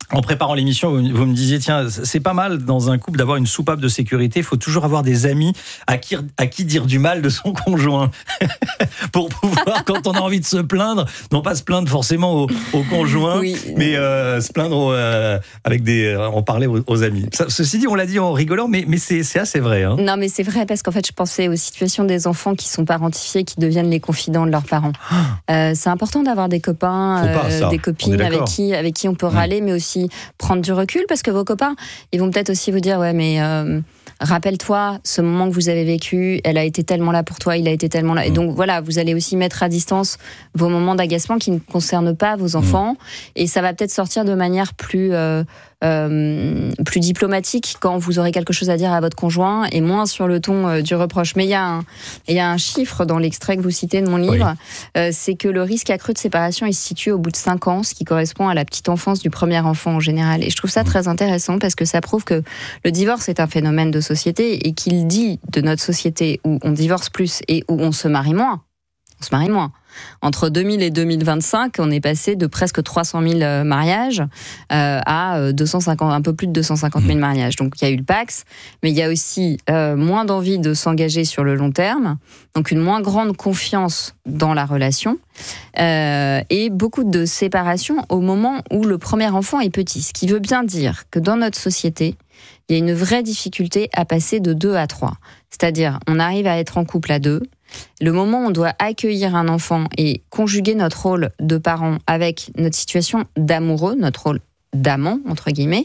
En préparant l'émission, vous me disiez, tiens, c'est pas mal dans un couple d'avoir une soupape de sécurité. Il faut toujours avoir des amis à qui dire du mal de son conjoint. Pour pouvoir, quand on a envie de se plaindre, non pas se plaindre forcément au conjoint, oui, mais se plaindre en parler aux amis. Ceci dit, on l'a dit en rigolant, mais c'est assez vrai. Hein. Non, mais c'est vrai, parce qu'en fait, je pensais aux situations des enfants qui sont parentifiés, qui deviennent les confidents de leurs parents. C'est important d'avoir des copains, des copines avec qui on peut râler, mais aussi prendre du recul, parce que vos copains, ils vont peut-être aussi vous dire, ouais, mais rappelle-toi, ce moment que vous avez vécu, elle a été tellement là pour toi, il a été tellement là. Et donc voilà, vous allez aussi mettre à distance vos moments d'agacement qui ne concernent pas vos enfants, et ça va peut-être sortir de manière plus diplomatique quand vous aurez quelque chose à dire à votre conjoint, et moins sur le ton du reproche. Mais il y a un chiffre dans l'extrait que vous citez de mon livre, c'est que le risque accru de séparation il se situe au bout de 5 ans, ce qui correspond à la petite enfance du premier enfant en général. Et je trouve ça très intéressant, parce que ça prouve que le divorce est un phénomène de société, et qu'il dit de notre société où on divorce plus et où on se marie moins. Entre 2000 et 2025, on est passé de presque 300 000 mariages à un peu plus de 250 000 mariages. Donc il y a eu le Pacs, mais il y a aussi moins d'envie de s'engager sur le long terme, donc une moins grande confiance dans la relation, et beaucoup de séparations au moment où le premier enfant est petit. Ce qui veut bien dire que dans notre société, il y a une vraie difficulté à passer de 2 à 3. C'est-à-dire, on arrive à être en couple à 2. Le moment où on doit accueillir un enfant et conjuguer notre rôle de parent avec notre situation d'amoureux, notre rôle d'amant, entre guillemets,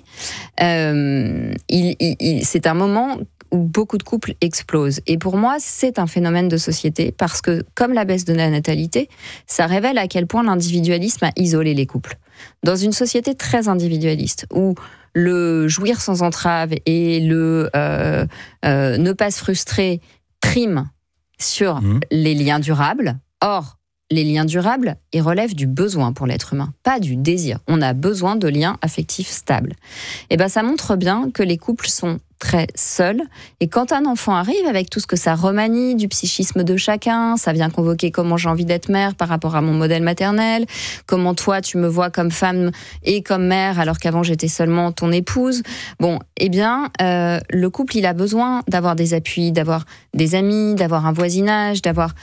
c'est un moment où beaucoup de couples explosent. Et pour moi, c'est un phénomène de société, parce que, comme la baisse de la natalité, ça révèle à quel point l'individualisme a isolé les couples. Dans une société très individualiste, où le jouir sans entrave et le ne pas se frustrer prime sur les liens durables. Or, les liens durables, ils relèvent du besoin pour l'être humain, pas du désir. On a besoin de liens affectifs stables. Et ben, ça montre bien que les couples sont très seuls. Et quand un enfant arrive, avec tout ce que ça remanie du psychisme de chacun, ça vient convoquer comment j'ai envie d'être mère par rapport à mon modèle maternel, comment toi tu me vois comme femme et comme mère alors qu'avant j'étais seulement ton épouse. Bon, eh bien, le couple, il a besoin d'avoir des appuis, d'avoir des amis, d'avoir un voisinage, d'avoir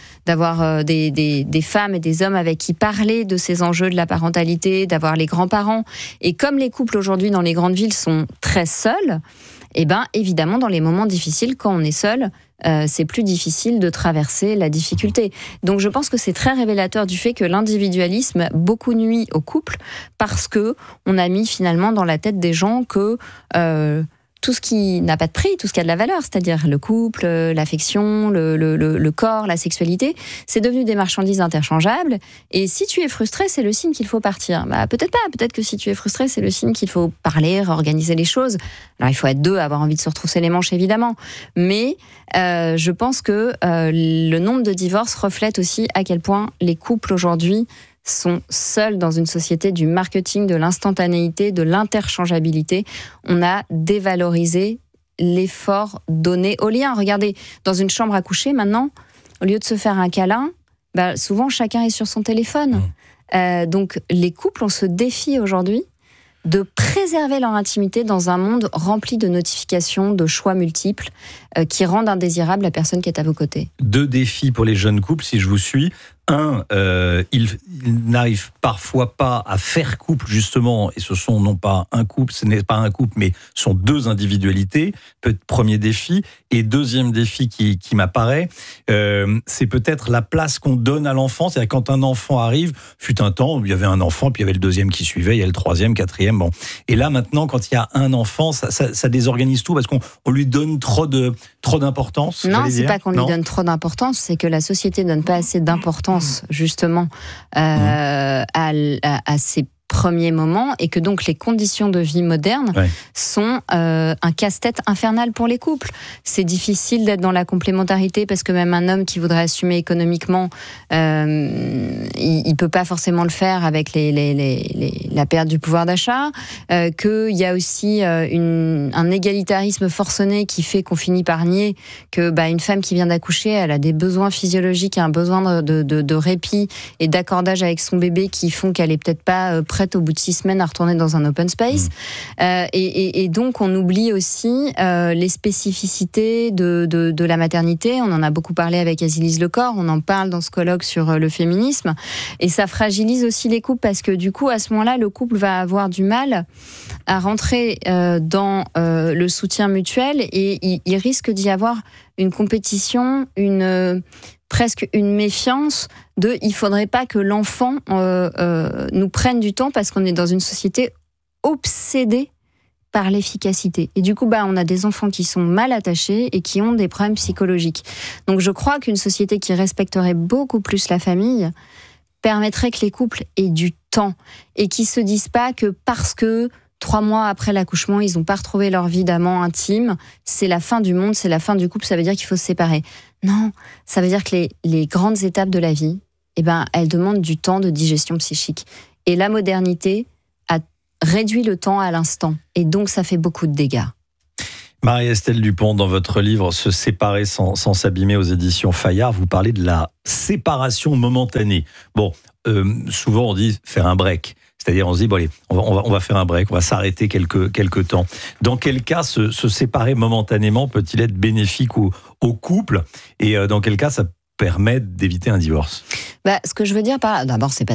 des femmes et des hommes avec qui parler de ces enjeux de la parentalité, d'avoir les grands-parents. Et comme les couples aujourd'hui dans les grandes villes sont très seuls, eh bien, évidemment, dans les moments difficiles, quand on est seul, c'est plus difficile de traverser la difficulté. Donc, je pense que c'est très révélateur du fait que l'individualisme beaucoup nuit au couple, parce que on a mis finalement dans la tête des gens que tout ce qui n'a pas de prix, tout ce qui a de la valeur, c'est-à-dire le couple, l'affection, le corps, la sexualité, c'est devenu des marchandises interchangeables. Et si tu es frustré, c'est le signe qu'il faut partir. Bah, peut-être pas. Peut-être que si tu es frustré, c'est le signe qu'il faut parler, réorganiser les choses. Alors, il faut être 2, avoir envie de se retrousser les manches, évidemment. Mais je pense que le nombre de divorces reflète aussi à quel point les couples aujourd'hui sont seuls dans une société du marketing, de l'instantanéité, de l'interchangeabilité. On a dévalorisé l'effort donné au lien. Regardez, dans une chambre à coucher, maintenant, au lieu de se faire un câlin, bah, souvent chacun est sur son téléphone. Donc les couples ont ce défi aujourd'hui de préserver leur intimité dans un monde rempli de notifications, de choix multiples qui rendent indésirable la personne qui est à vos côtés. 2 défis pour les jeunes couples, si je vous suis. Un, ils n'arrivent parfois pas à faire couple, justement, et ce sont non pas un couple, ce n'est pas un couple, mais ce sont 2 individualités. Premier défi. Et deuxième défi qui m'apparaît, c'est peut-être la place qu'on donne à l'enfant. C'est-à-dire quand un enfant arrive, fut un temps où il y avait un enfant, puis il y avait le deuxième qui suivait, il y a le troisième, quatrième, bon. Et là, maintenant, quand il y a un enfant, ça désorganise tout, parce qu'on lui donne trop d'importance. Non, c'est pas qu'on lui donne trop d'importance, c'est que la société donne pas assez d'importance justement à ces premiers moments, et que donc les conditions de vie modernes sont un casse-tête infernal pour les couples. C'est difficile d'être dans la complémentarité, parce que même un homme qui voudrait assumer économiquement, il peut pas forcément le faire avec la perte du pouvoir d'achat, qu'il y a aussi un égalitarisme forcené qui fait qu'on finit par nier que une femme qui vient d'accoucher, elle a des besoins physiologiques, un besoin de répit et d'accordage avec son bébé qui font qu'elle est peut-être pas prête prête au bout de 6 semaines à retourner dans un open space. Et donc, on oublie aussi les spécificités de la maternité. On en a beaucoup parlé avec Azilise Lecor, on en parle dans ce colloque sur le féminisme. Et ça fragilise aussi les couples parce que du coup, à ce moment-là, le couple va avoir du mal à rentrer dans le soutien mutuel et il risque d'y avoir une compétition, presque une méfiance de il faudrait pas que l'enfant nous prenne du temps parce qu'on est dans une société obsédée par l'efficacité. Et du coup, on a des enfants qui sont mal attachés et qui ont des problèmes psychologiques. Donc je crois qu'une société qui respecterait beaucoup plus la famille permettrait que les couples aient du temps et qui se disent pas que parce que 3 mois après l'accouchement, ils n'ont pas retrouvé leur vie d'amant intime, c'est la fin du monde, c'est la fin du couple, ça veut dire qu'il faut se séparer. Non, ça veut dire que les grandes étapes de la vie, elles demandent du temps de digestion psychique. Et la modernité a réduit le temps à l'instant. Et donc, ça fait beaucoup de dégâts. Marie-Estelle Dupont, dans votre livre « Se séparer sans s'abîmer » aux éditions Fayard, vous parlez de la séparation momentanée. Bon, souvent on dit faire un break. C'est-à-dire, on se dit, bon, allez, on va faire un break, on va s'arrêter quelques temps. Dans quel cas se séparer momentanément peut-il être bénéfique au couple ? Et dans quel cas ça permet d'éviter un divorce ? Ce que je veux dire par là, d'abord, c'est pas